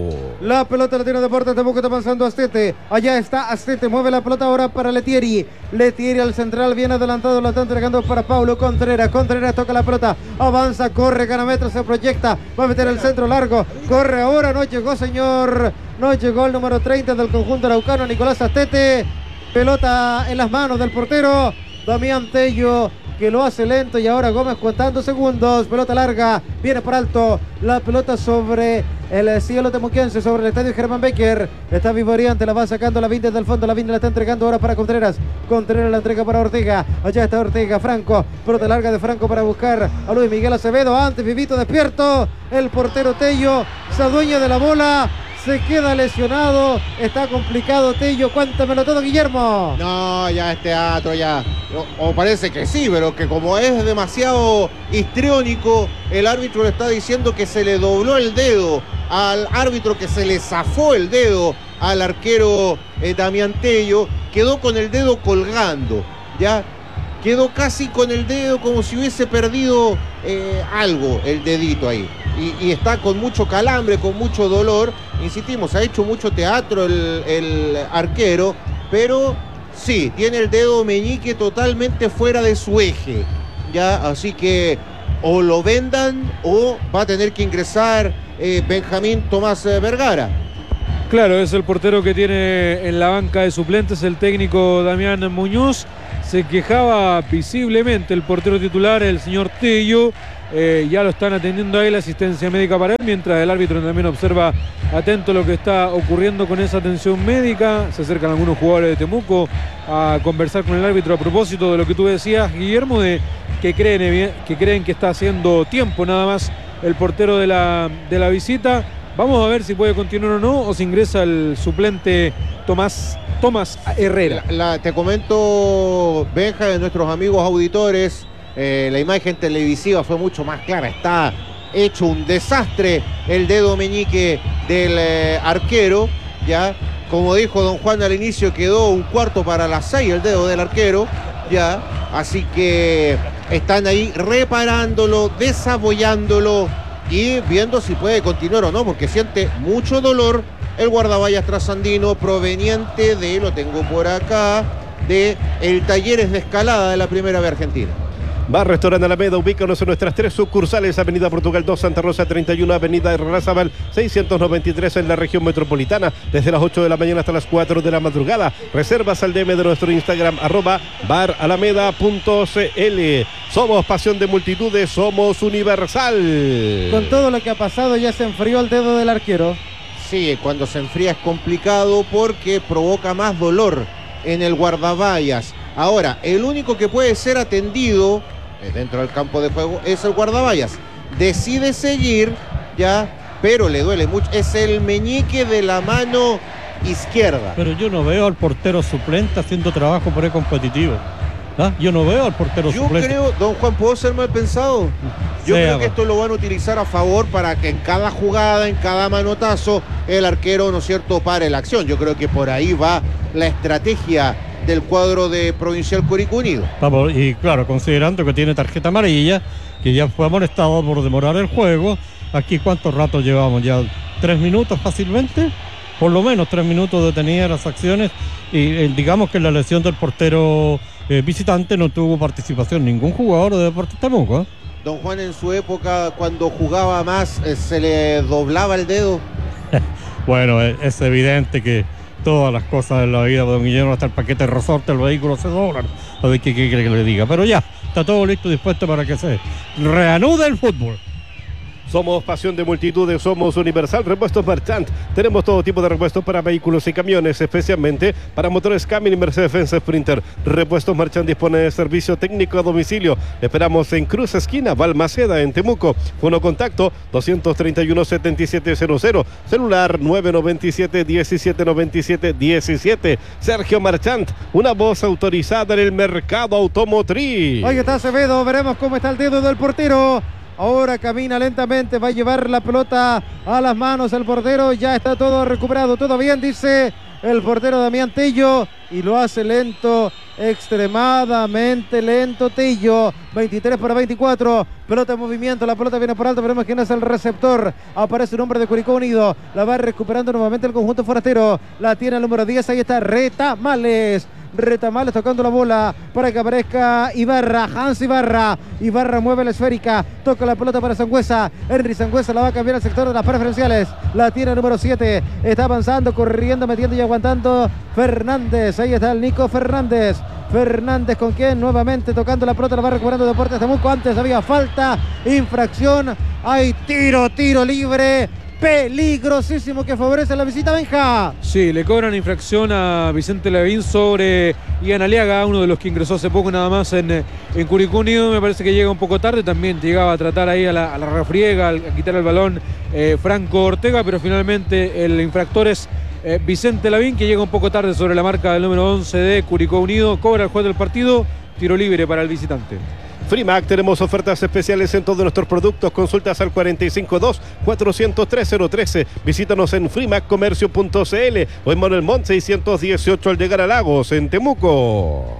La pelota la tiene Deportes Temuco, está avanzando Astete, allá está Astete, mueve la pelota ahora para Letieri, Letieri al central, bien adelantado, la está entregando para Paulo Contreras, Contreras toca la pelota, avanza, corre, gana metros, se proyecta, va a meter el centro largo, corre ahora, no llegó, señor, no llegó el número treinta del conjunto araucano, Nicolás Astete. Pelota en las manos del portero Damián Tello, que lo hace lento, y ahora Gómez contando segundos. Pelota larga, viene por alto la pelota sobre el cielo temuquense, sobre el estadio Germán Becker. Está Vivoriante, la va sacando la Vinde del fondo, la Vinde la está entregando ahora para Contreras. Contreras la entrega para Ortega, allá está Ortega, Franco, pelota larga de Franco para buscar a Luis Miguel Acevedo. Antes Vivito despierto, el portero Tello se adueña de la bola, se queda lesionado, está complicado Tello. Cuéntamelo todo, Guillermo. No, ya es teatro, ya. O, o parece que sí, pero que como es demasiado histriónico, el árbitro le está diciendo que se le dobló el dedo al árbitro, que se le zafó el dedo al arquero eh, Damián Tello. Quedó con el dedo colgando, ya. Quedó casi con el dedo como si hubiese perdido eh, algo, el dedito ahí. Y, y está con mucho calambre, con mucho dolor. Insistimos, ha hecho mucho teatro el, el arquero, pero sí, tiene el dedo meñique totalmente fuera de su eje. Ya, así que o lo vendan o va a tener que ingresar eh, Benjamín Tomás Vergara. Claro, es el portero que tiene en la banca de suplentes el técnico Damián Muñoz. Se quejaba visiblemente el portero titular, el señor Tello. Eh, ya lo están atendiendo ahí, la asistencia médica para él, mientras el árbitro también observa atento lo que está ocurriendo con esa atención médica. Se acercan algunos jugadores de Temuco a conversar con el árbitro a propósito de lo que tú decías, Guillermo, de que creen que, creen que está haciendo tiempo nada más el portero de la, de la visita. Vamos a ver si puede continuar o no, o si ingresa el suplente Tomás, Tomás Herrera. La, la, te comento, Benja, de nuestros amigos auditores, eh, la imagen televisiva fue mucho más clara. Está hecho un desastre el dedo meñique del eh, arquero, ya. Como dijo don Juan al inicio, quedó un cuarto para las seis el dedo del arquero, ya. Así que están ahí reparándolo, desabollándolo y viendo si puede continuar o no, porque siente mucho dolor el guardaballas trasandino proveniente de, lo tengo por acá, de el Talleres de Escalada de la Primera B Argentina. Bar Restaurante Alameda, ubícanos en nuestras tres sucursales: Avenida Portugal dos, Santa Rosa treinta y uno, Avenida Errázabal seiscientos noventa y tres en la región metropolitana, desde las ocho de la mañana hasta las cuatro de la madrugada. Reservas al D M de nuestro Instagram, arroba baralameda punto cl. Somos pasión de multitudes, somos universal. Con todo lo que ha pasado, ya se enfrió el dedo del arquero. Sí, cuando se enfría es complicado porque provoca más dolor en el guardaballas. Ahora, el único que puede ser atendido dentro del campo de juego es el guardaballas. Decide seguir, ya, pero le duele mucho. Es el meñique de la mano izquierda. Pero yo no veo al portero suplente haciendo trabajo precompetitivo. ¿Ah? Yo no veo al portero Yo suplente. creo, don Juan, ¿puedo ser mal pensado? Yo Sea, creo que esto lo van a utilizar a favor para que en cada jugada, en cada manotazo, el arquero, ¿no es cierto?, pare la acción. Yo creo que por ahí va la estrategia del cuadro de Provincial Curicó Unido. Vamos, y claro, considerando que tiene tarjeta amarilla, que ya fue amonestado por demorar el juego. Aquí, ¿cuántos ratos llevamos? Ya tres minutos fácilmente, por lo menos tres minutos detenidas las acciones, y eh, digamos que la lesión del portero eh, visitante no tuvo participación ningún jugador de Deportes Temuco, ¿eh? Don Juan, en su época, cuando jugaba más, eh, ¿se le doblaba el dedo? Bueno, es, es evidente que todas las cosas en la vida, don Guillermo, hasta el paquete de resorte, el vehículo se doblan. A ver qué quiere que le diga. Pero ya, está todo listo y dispuesto para que se reanude el fútbol. Somos pasión de multitudes, somos Universal Repuestos Marchant. Tenemos todo tipo de repuestos para vehículos y camiones, especialmente para motores Cummins y Mercedes-Benz Sprinter. Repuestos Marchant dispone de servicio técnico a domicilio. Esperamos en Cruz Esquina, Balmaceda, en Temuco. Fono contacto dos treinta y uno, setenta y siete cero cero. Celular nueve noventa y siete, diecisiete noventa y siete diecisiete. Sergio Marchant, una voz autorizada en el mercado automotriz. Ahí está Acevedo, veremos cómo está el dedo del portero. Ahora camina lentamente, va a llevar la pelota a las manos el portero. Ya está todo recuperado, todo bien, dice el portero Damián Tello. Y lo hace lento, extremadamente lento Tello. veintitrés para veinticuatro, pelota en movimiento, la pelota viene por alto, veremos quién es el receptor. Aparece un hombre de Curicó Unido, la va recuperando nuevamente el conjunto forastero. La tiene el número diez, ahí está Retamales. Retamales tocando la bola para que aparezca Ibarra, Hans Ibarra. Ibarra mueve la esférica, toca la pelota para Sangüesa. Henry Sangüesa la va a cambiar al sector de las preferenciales. La tiene el número siete, está avanzando, corriendo, metiendo y aguantando Fernández. Ahí está el Nico Fernández. Fernández con quien nuevamente tocando la pelota, la va recuperando Deportes Temuco. Antes había falta, infracción, hay tiro, tiro libre. Peligrosísimo que favorece la visita, Benja. Sí, le cobran infracción a Vicente Lavín sobre Ian Aliaga, uno de los que ingresó hace poco nada más en, en Curicó Unido. Me parece que llega un poco tarde, también llegaba a tratar ahí a la, a la refriega, a quitar el balón eh, Franco Ortega, pero finalmente el infractor es eh, Vicente Lavín, que llega un poco tarde sobre la marca del número once de Curicó Unido. Cobra el juez del partido, tiro libre para el visitante. Frimac, tenemos ofertas especiales en todos nuestros productos. Consultas al cuatro cinco dos, cuatro cero tres, cero uno tres. Visítanos en frimac comercio punto c l o en Manuel Montt seiscientos dieciocho al llegar a Lagos, en Temuco.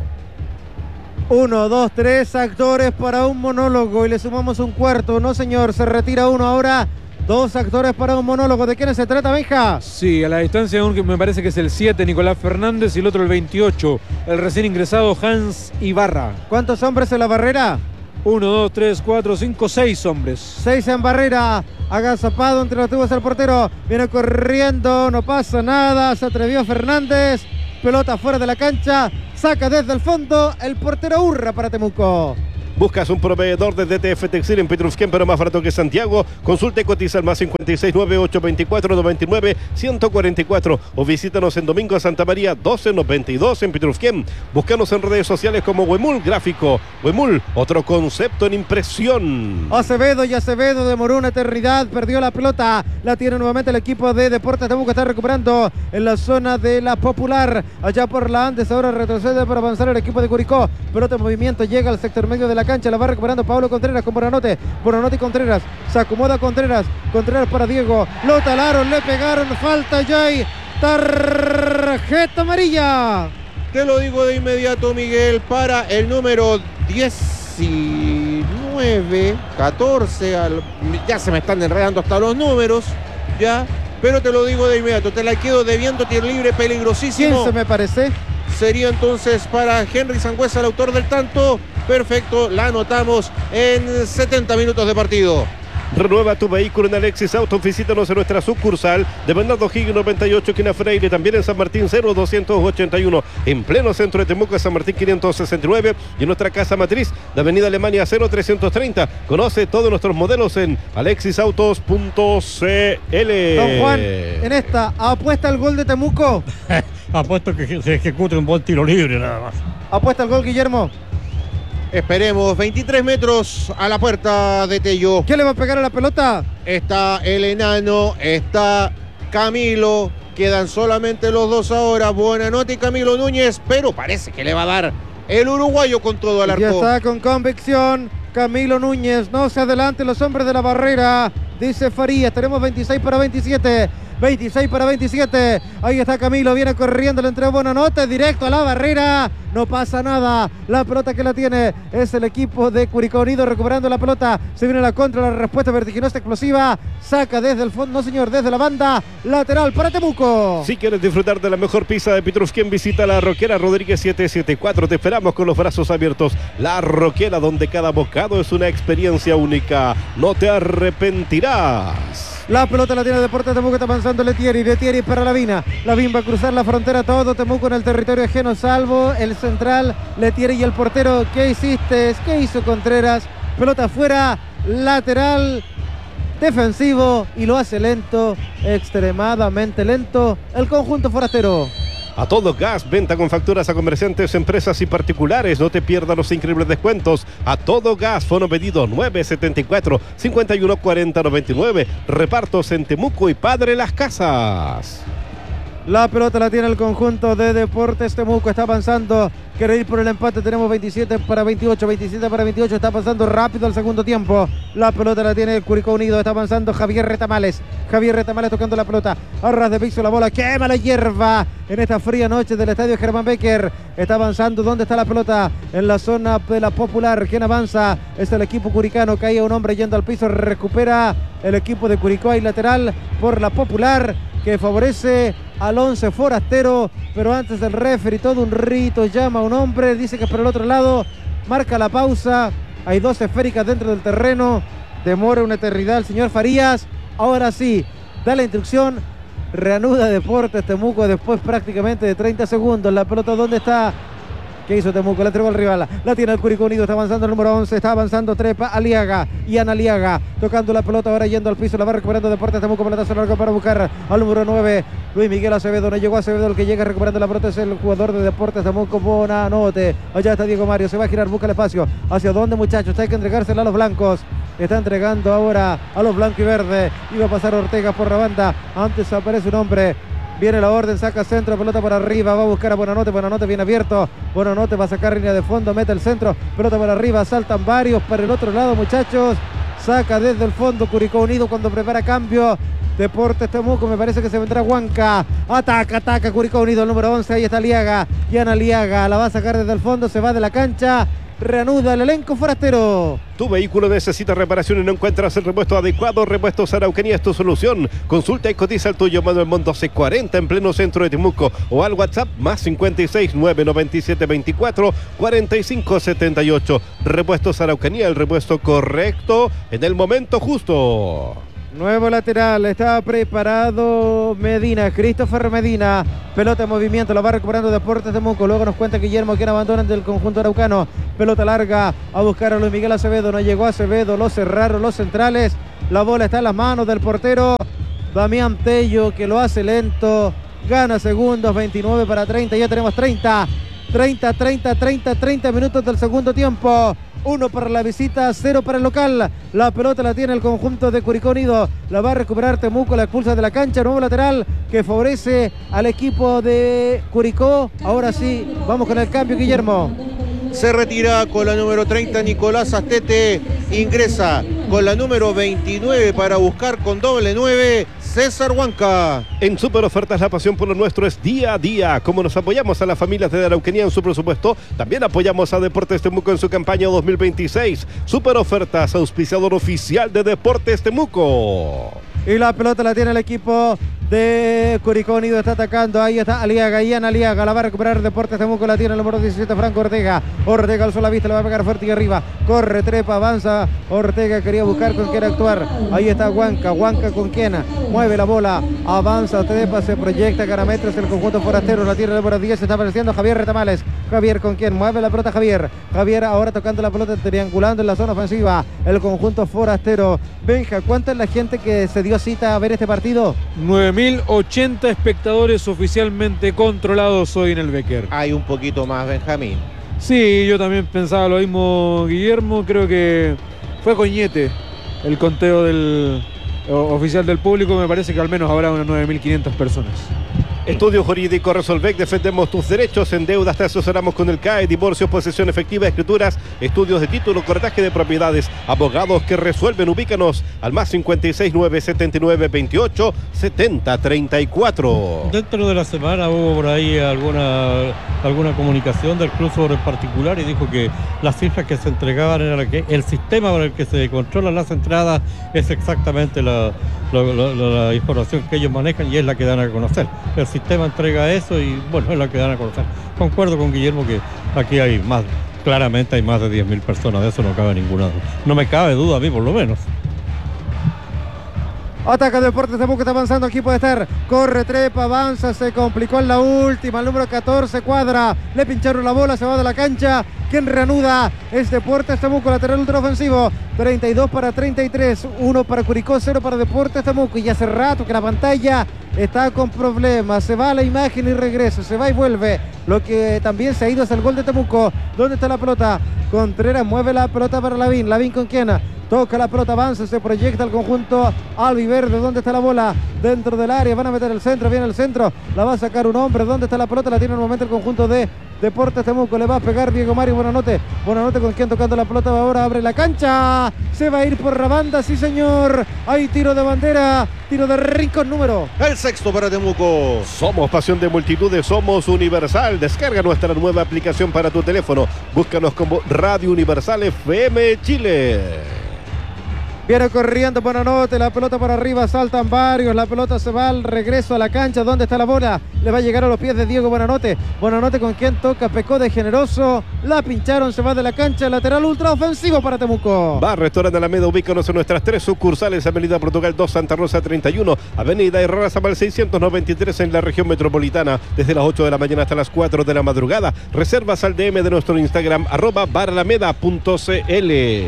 Uno, dos, tres actores para un monólogo y le sumamos un cuarto. No, señor, se retira uno ahora. Dos actores para un monólogo. ¿De quién se trata, Benja? Sí, a la distancia me parece que es el siete, Nicolás Fernández, y el otro el veintiocho, el recién ingresado Hans Ibarra. ¿Cuántos hombres en la barrera? Uno, dos, tres, cuatro, cinco, seis hombres. Seis en barrera. Agazapado entre los tubos el portero. Viene corriendo, no pasa nada. Se atrevió Fernández. Pelota fuera de la cancha. Saca desde el fondo el portero Urra para Temuco. ¿Buscas un proveedor de D T F Textil en Petrusquén, pero más barato que Santiago? Consulta y cotiza al más cincuenta y seis, nueve ocho veinticuatro, noventa y nueve, ciento cuarenta y cuatro o visítanos en Domingo Santa María doce noventa y dos en Petrusquén. Búscanos en redes sociales como Huemul Gráfico. Huemul, otro concepto en impresión. Acevedo y Acevedo demoró una eternidad, perdió la pelota, la tiene nuevamente el equipo de Deportes Temuco, está recuperando en la zona de la Popular, allá por la Andes, ahora retrocede para avanzar el equipo de Curicó. Pelota en movimiento, llega al sector medio de la cancha, la va recuperando Pablo Contreras con Bonanote. Bonanote y Contreras, se acomoda Contreras, Contreras para Diego, lo talaron, le pegaron, falta Jay, tarjeta amarilla. Te lo digo de inmediato, Miguel, para el número diecinueve, catorce, al, ya se me están enredando hasta los números, ya, pero te lo digo de inmediato, te la quedo debiendo, tiro libre peligrosísimo. ¿Quién se me parece? Sería entonces para Henry Sangüesa, el autor del tanto. Perfecto, la anotamos en setenta minutos de partido. Renueva tu vehículo en Alexis Auto. Visítanos en nuestra sucursal de Bernardo Higgins noventa y ocho, esquina Freire, también en San Martín cero doscientos ochenta y uno, en pleno centro de Temuco, San Martín quinientos sesenta y nueve, y en nuestra casa matriz de Avenida Alemania cero trescientos treinta. Conoce todos nuestros modelos en alexis autos punto c l. Don Juan, en esta, ¿apuesta el gol de Temuco? Apuesto que se ejecute un buen tiro libre nada más. ¿Apuesta el gol, Guillermo? Esperemos, veintitrés metros a la puerta de Tello. ¿Quién le va a pegar a la pelota? Está el enano, está Camilo, quedan solamente los dos ahora, Buenanote y Camilo Núñez, pero parece que le va a dar el uruguayo con todo al arco. Ya está con convicción Camilo Núñez, no se adelante los hombres de la barrera, dice Farías, tenemos veintiséis para veintisiete. veintiséis para veintisiete, ahí está Camilo, viene corriendo, le entregó Buenanote, directo a la barrera, no pasa nada, la pelota que la tiene es el equipo de Curicó Unido, recuperando la pelota, se viene la contra, la respuesta vertiginosa, explosiva, saca desde el fondo, no señor, desde la banda, lateral para Temuco. Si quieres disfrutar de la mejor pizza de Petrusquén, visita La Roquera Rodríguez setecientos setenta y cuatro, te esperamos con los brazos abiertos. La Roquera, donde cada bocado es una experiencia única, no te arrepentirás. La pelota la tiene Deportes Temuco, está avanzando Letieri, Letieri para Lavín. Lavín va a cruzar la frontera, todo Temuco en el territorio ajeno, salvo el central, Letieri y el portero. ¿Qué hiciste? ¿Qué hizo Contreras? Pelota afuera, lateral defensivo y lo hace lento, extremadamente lento el conjunto forastero. A todo gas, venta con facturas a comerciantes, empresas y particulares. No te pierdas los increíbles descuentos. A todo gas, fono pedido nueve setenta y cuatro, cincuenta y uno cuarenta noventa y nueve. Repartos en Temuco y Padre Las Casas. La pelota la tiene el conjunto de Deportes Temuco, está avanzando, quiere ir por el empate, tenemos veintisiete para veintiocho, veintisiete para veintiocho, está pasando rápido el segundo tiempo. La pelota la tiene el Curicó Unido, está avanzando Javier Retamales, Javier Retamales tocando la pelota, a ras de piso la bola, quema la hierba en esta fría noche del estadio Germán Becker. Está avanzando, ¿dónde está la pelota? En la zona de la Popular. ¿Quién avanza? Es el equipo curicano, caía un hombre yendo al piso, recupera el equipo de Curicó y lateral por la Popular, que favorece al once forastero, pero antes del referee todo un rito, llama a un hombre, dice que es por el otro lado, marca la pausa, hay dos esféricas dentro del terreno, demora una eternidad el señor Farías, ahora sí, da la instrucción, reanuda Deportes Temuco después prácticamente de treinta segundos, la pelota ¿dónde está? ¿Qué hizo Temuco? La entregó al rival. La tiene el Curicó Unido. Está avanzando el número once. Está avanzando Trepa Aliaga. Ian Aliaga. Tocando la pelota ahora yendo al piso. La va recuperando Deportes Temuco. Pelotazo largo para buscar al número nueve. Luis Miguel Acevedo. No llegó Acevedo. El que llega recuperando la pelota es el jugador de Deportes Temuco. Bonanote. Allá está Diego Mario. Se va a girar. Busca el espacio. ¿Hacia dónde, muchachos? Hay que entregársela a los blancos. Está entregando ahora a los blancos y verdes. Iba a pasar Ortega por la banda. Antes aparece un hombre. Viene la orden, saca centro, pelota por arriba, va a buscar a Bonanote, Bonanote viene abierto, Bonanote va a sacar línea de fondo, mete el centro, pelota por arriba, saltan varios para el otro lado, muchachos, saca desde el fondo Curicó Unido cuando prepara cambio, Deportes Temuco, me parece que se vendrá Huanca, ataca, ataca Curicó Unido, el número once, ahí está Aliaga, Yana Aliaga, la va a sacar desde el fondo, se va de la cancha, reanuda el elenco forastero. Tu vehículo necesita reparación y no encuentras el repuesto adecuado. Repuestos Araucanía es tu solución. Consulta y cotiza el tuyo, Manuel Montt doce cuarenta en pleno centro de Temuco o al WhatsApp más cincuenta y seis, nueve noventa y siete, veinticuatro, cuarenta y cinco setenta y ocho. Repuestos Araucanía, el repuesto correcto en el momento justo. Nuevo lateral, está preparado Medina, Christopher Medina, pelota en movimiento, la va recuperando Deportes Temuco, luego nos cuenta Guillermo quien abandona del conjunto araucano, pelota larga a buscar a Luis Miguel Acevedo, no llegó Acevedo, lo cerraron los centrales, la bola está en las manos del portero Damián Tello que lo hace lento, gana segundos, veintinueve para treinta, ya tenemos treinta, treinta, treinta, treinta, treinta minutos del segundo tiempo. Uno para la visita, cero para el local. La pelota la tiene el conjunto de Curicó Unido. La va a recuperar Temuco, la expulsa de la cancha. Nuevo lateral que favorece al equipo de Curicó. Ahora sí, vamos con el cambio, Guillermo. Se retira con la número treinta Nicolás Astete. Ingresa con la número veintinueve para buscar con doble nueve César Huanca. En Super Ofertas la pasión por lo nuestro es día a día. Como nos apoyamos a las familias de Araucanía en su presupuesto, también apoyamos a Deportes Temuco en su campaña dos mil veintiséis. Super Ofertas, auspiciador oficial de Deportes Temuco. Y la pelota la tiene el equipo de Curicó Unido, está atacando, ahí está Aliaga, Ian Aliaga, la va a recuperar Deportes Temuco, la tiene el número diecisiete, Franco Ortega, Ortega alzó la vista, la va a pegar fuerte y arriba, corre, trepa, avanza, Ortega quería buscar con quién actuar, ahí está Huanca, Huanca con quién, mueve la bola, avanza, trepa, se proyecta, gana metros el conjunto forastero, la tiene el número diez, está apareciendo Javier Retamales, Javier con quién, mueve la pelota Javier, Javier ahora tocando la pelota, triangulando en la zona ofensiva, el conjunto forastero. Benja, ¿cuánta es la gente que se dio cita a ver este partido? nueve mil ochenta espectadores oficialmente controlados hoy en el Becker. Hay un poquito más, Benjamín. Sí, yo también pensaba lo mismo, Guillermo. Creo que fue coñete el conteo del o, oficial del público. Me parece que al menos habrá unas nueve mil quinientas personas. Estudio Jurídico Resolvec, defendemos tus derechos en deudas, te asesoramos con el C A E, divorcios, posesión efectiva, escrituras, estudios de título, corretaje de propiedades, abogados que resuelven, ubícanos al más cincuenta y seis, nueve setenta y nueve, veintiocho, setenta, treinta y cuatro. Dentro de la semana hubo por ahí alguna, alguna comunicación del club sobre el particular y dijo que las cifras que se entregaban era que el sistema por el que se controlan las entradas es exactamente la, la, la, la información que ellos manejan y es la que dan a conocer. El sistema entrega eso y bueno, es la que dan a conocer. Concuerdo con Guillermo que aquí hay más, claramente hay más de diez mil personas, de eso no cabe ninguna duda. No me cabe duda a mí por lo menos. Ataca Deportes Temuco, está avanzando, aquí puede estar. Corre, trepa, avanza, se complicó en la última. El número catorce cuadra. Le pincharon la bola, se va de la cancha. Quien reanuda es Deportes Temuco, lateral ultraofensivo. treinta y dos para treinta y tres. uno para Curicó, cero para Deportes Temuco. Y hace rato que la pantalla está con problemas. Se va la imagen y regresa. Se va y vuelve. Lo que también se ha ido es el gol de Temuco. ¿Dónde está la pelota? Contreras mueve la pelota para Lavín. Lavín con quién. Toca la pelota, avanza, se proyecta el conjunto albiverde. ¿Dónde está la bola? Dentro del área, van a meter el centro, viene el centro. La va a sacar un hombre. ¿Dónde está la pelota? La tiene en el momento el conjunto de Deportes Temuco. Le va a pegar Diego Mario Buenanote. Buenanote con quien tocando la pelota. Ahora abre la cancha. Se va a ir por la banda, sí señor. Hay tiro de bandera. Tiro de rincón número. El sexto para Temuco. Somos pasión de multitudes, somos Universal. Descarga nuestra nueva aplicación para tu teléfono. Búscanos como Radio Universal F M Chile. Viene corriendo Buenanote, la pelota para arriba, saltan varios, la pelota se va al regreso a la cancha. ¿Dónde está la bola? Le va a llegar a los pies de Diego Buenanote. Buenanote con quien toca, pecó de generoso. La pincharon, se va de la cancha, lateral ultra ofensivo para Temuco. Bar Restaurante Alameda, ubícanos en nuestras tres sucursales: Avenida Portugal dos, Santa Rosa treinta y uno, Avenida Herrera Zamal seiscientos noventa y tres en la región metropolitana, desde las ocho de la mañana hasta las cuatro de la madrugada. Reservas al D M de nuestro Instagram, arroba baralameda punto cl.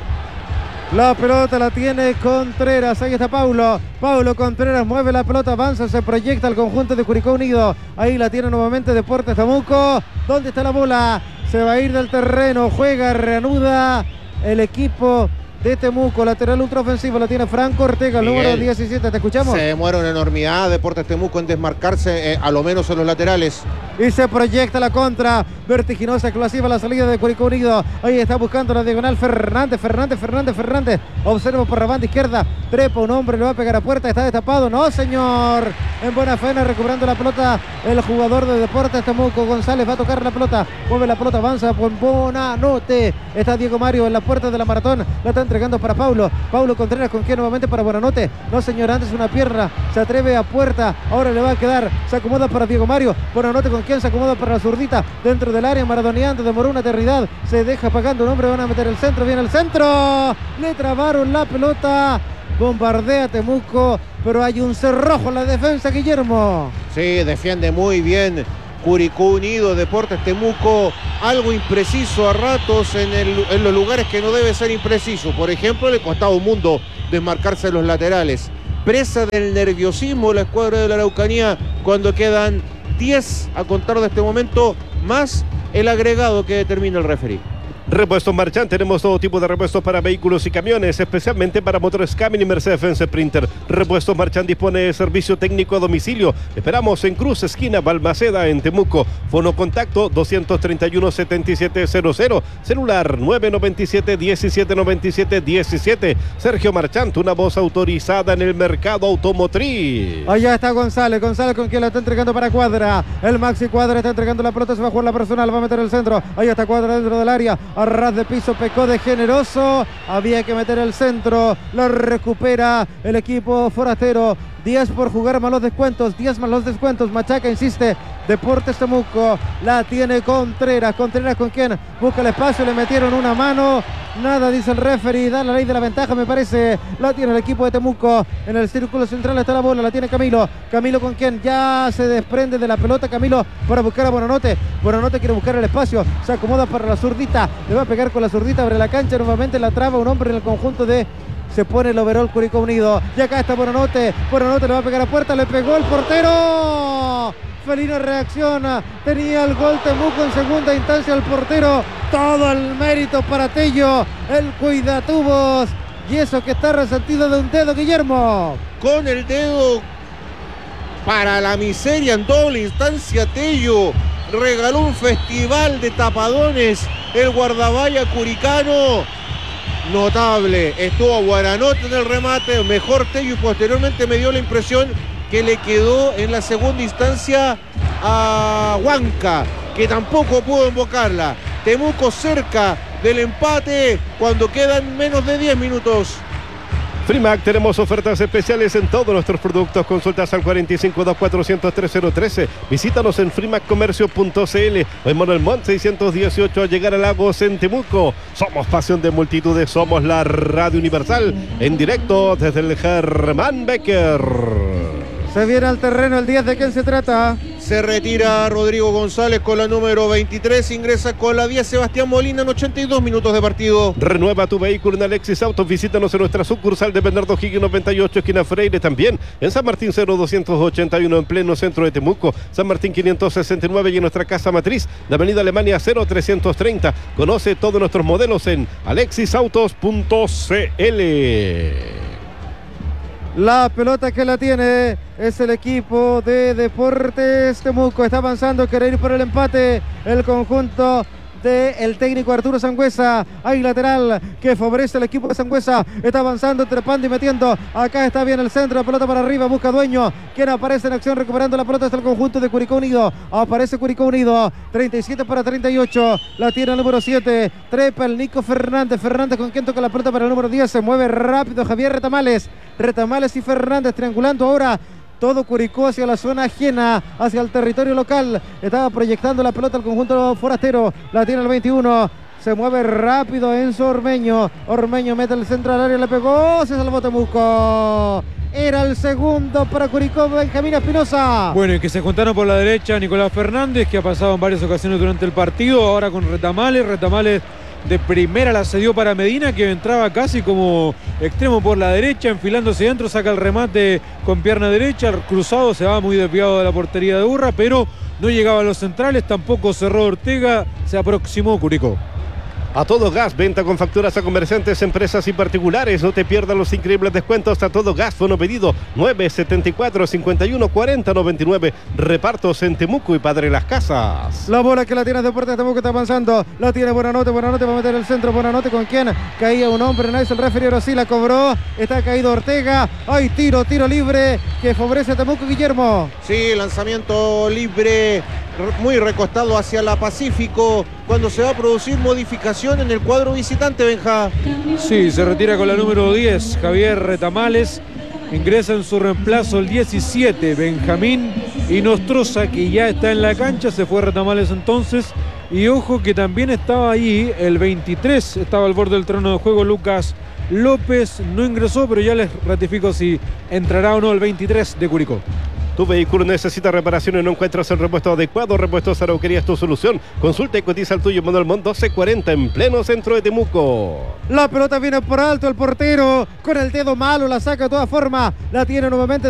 La pelota la tiene Contreras, ahí está Paulo. Paulo Contreras mueve la pelota, avanza, se proyecta al conjunto de Curicó Unido. Ahí la tiene nuevamente Deportes Temuco. ¿Dónde está la bola? Se va a ir del terreno, juega, reanuda el equipo de Temuco. Lateral ultraofensivo la tiene Franco Ortega, el número diecisiete. ¿Te escuchamos? Se demora una enormidad Deportes Temuco en desmarcarse, eh, a lo menos en los laterales. Y se proyecta la contra, vertiginosa, explosiva la salida de Curicó Unido. Ahí está buscando la diagonal Fernández, Fernández, Fernández, Fernández. Observa por la banda izquierda, trepa un hombre, le va a pegar a puerta, está destapado. No, señor. En buena faena, recuperando la pelota el jugador de Deportes Temuco. González va a tocar la pelota, mueve la pelota, avanza por Buenanote. Está Diego Mario en la puerta de la maratón, la está entregando para Paulo. Paulo Contreras con quien nuevamente para Buenanote. No, señor, antes una pierna, se atreve a puerta, ahora le va a quedar, se acomoda para Diego Mario. Buenanote con quien se acomoda para la zurdita, dentro del área, maradoneando, demoró una eternidad, se deja pagando un hombre, van a meter el centro, viene el centro, le trabaron la pelota, bombardea Temuco, pero hay un cerrojo en la defensa, Guillermo. Sí, defiende muy bien Curicó Unido. Deportes Temuco, algo impreciso a ratos en, el, en los lugares que no debe ser impreciso. Por ejemplo, le costaba un mundo desmarcarse en los laterales. Presa del nerviosismo la escuadra de la Araucanía cuando quedan diez a contar de este momento, más el agregado que determina el referee. Repuestos Marchand, tenemos todo tipo de repuestos para vehículos y camiones, especialmente para motores Camin y Mercedes-Benz Sprinter. Repuestos Marchand dispone de servicio técnico a domicilio. Esperamos en Cruz, esquina Balmaceda, en Temuco. Fono contacto doscientos treinta y uno, setenta y siete cero cero. Celular nueve noventa y siete, diecisiete noventa y siete diecisiete. Sergio Marchand, una voz autorizada en el mercado automotriz. Allá está González, González con quien la está entregando para Cuadra. El Maxi Cuadra está entregando la pelota, se va a jugar la personal, va a meter el centro. Ahí está Cuadra dentro del área. A ras de piso, pecó de generoso, había que meter el centro, lo recupera el equipo forastero. diez por jugar más los descuentos, diez más los descuentos. Machaca insiste, Deportes Temuco, la tiene Contreras. Contreras con quien busca el espacio, le metieron una mano, nada dice el referee, da la ley de la ventaja, me parece. La tiene el equipo de Temuco, en el círculo central está la bola, la tiene Camilo. Camilo con quien ya se desprende de la pelota, Camilo para buscar a Buenanote. Buenanote quiere buscar el espacio, se acomoda para la zurdita, le va a pegar con la zurdita, abre la cancha, nuevamente la traba un hombre en el conjunto de... Se pone el overall Curicó Unido. Y acá está Buenanote. Buenanote le va a pegar a puerta. Le pegó el portero. Felino reacciona. Tenía el gol Temuco en segunda instancia el portero. Todo el mérito para Tello. El cuidatubos. Y eso que está resentido de un dedo, Guillermo. Con el dedo para la miseria en doble instancia, Tello regaló un festival de tapadones. El guardavalla curicano. Notable, estuvo Buenanote en el remate, mejor Tello, y posteriormente me dio la impresión que le quedó en la segunda instancia a Huanca, que tampoco pudo invocarla. Temuco cerca del empate cuando quedan menos de diez minutos. Frimac, tenemos ofertas especiales en todos nuestros productos. Consultas al cuatro cinco dos cuatro cero tres cero uno tres. Visítanos en frimac comercio punto c l o en Manuel Montt seiscientos dieciocho al llegar a Lagos en Temuco. Somos pasión de multitudes, somos la Radio Universal en directo desde el Germán Becker. Se viene al terreno el diez. ¿De quién se trata? Se retira Rodrigo González con la número veintitrés. Ingresa con la diez Sebastián Molina en ochenta y dos minutos de partido. Renueva tu vehículo en Alexis Autos. Visítanos en nuestra sucursal de Bernardo Higgins noventa y ocho, esquina Freire. También en San Martín cero doscientos ochenta y uno en pleno centro de Temuco. San Martín quinientos sesenta y nueve y en nuestra casa matriz, la avenida Alemania cero trescientos treinta. Conoce todos nuestros modelos en alexis autos punto c l. La pelota que la tiene es el equipo de Deportes Temuco. Está avanzando, quiere ir por el empate el conjunto del técnico Arturo Sangüesa. Hay lateral que favorece al equipo de Sangüesa. Está avanzando, trepando y metiendo. Acá está bien el centro, la pelota para arriba, busca Dueño. Quien aparece en acción recuperando la pelota es el conjunto de Curicó Unido. Aparece Curicó Unido, treinta y siete para treinta y ocho. La tiene el número siete. Trepa el Nico Fernández. Fernández con quien toca la pelota para el número diez. Se mueve rápido Javier Retamales. Retamales y Fernández triangulando ahora. Todo Curicó hacia la zona ajena, hacia el territorio local. Estaba proyectando la pelota al conjunto forastero. La tiene el veintiuno. Se mueve rápido Enzo Ormeño. Ormeño mete el centro al área, le pegó. Se salvó Temuco. Era el segundo para Curicó, Benjamín Espinosa. Bueno, y que se juntaron por la derecha Nicolás Fernández, que ha pasado en varias ocasiones durante el partido. Ahora con Retamales. Retamales de primera la cedió para Medina, que entraba casi como extremo por la derecha, enfilándose dentro, saca el remate con pierna derecha, el cruzado se va muy desviado de la portería de Urra, pero no llegaba a los centrales, tampoco cerró Ortega, se aproximó Curicó. A todo gas, venta con facturas a comerciantes, empresas y particulares. No te pierdas los increíbles descuentos a todo gas. Fono pedido nueve setenta y cuatro, cincuenta y uno, cuarenta, noventa y nueve. Repartos en Temuco y Padre Las Casas. La bola que la tiene Deportes Temuco está avanzando. La tiene Buenanote, Buenanote va a meter el centro. Buenanote con quien caía un hombre. Nice, el referido sí la cobró. Está caído Ortega. Hay tiro, tiro libre que favorece a Temuco, Guillermo. Sí, lanzamiento libre muy recostado hacia la Pacífico, cuando se va a producir modificación en el cuadro visitante, Benja. Sí, se retira con la número diez, Javier Retamales. Ingresa en su reemplazo el diecisiete, Benjamín Inostroza, que ya está en la cancha. Se fue Retamales entonces. Y ojo que también estaba ahí el veintitrés, estaba al borde del terreno de juego, Lucas López. No ingresó, pero ya les ratifico si entrará o no el veintitrés de Curicó. Tu vehículo necesita reparación y no encuentras el repuesto adecuado. Repuestos Arauquería es tu solución. Consulta y cotiza el tuyo en Manuel Montt doce cuarenta en pleno centro de Temuco. La pelota viene por alto, el portero con el dedo malo la saca de todas formas. La tiene nuevamente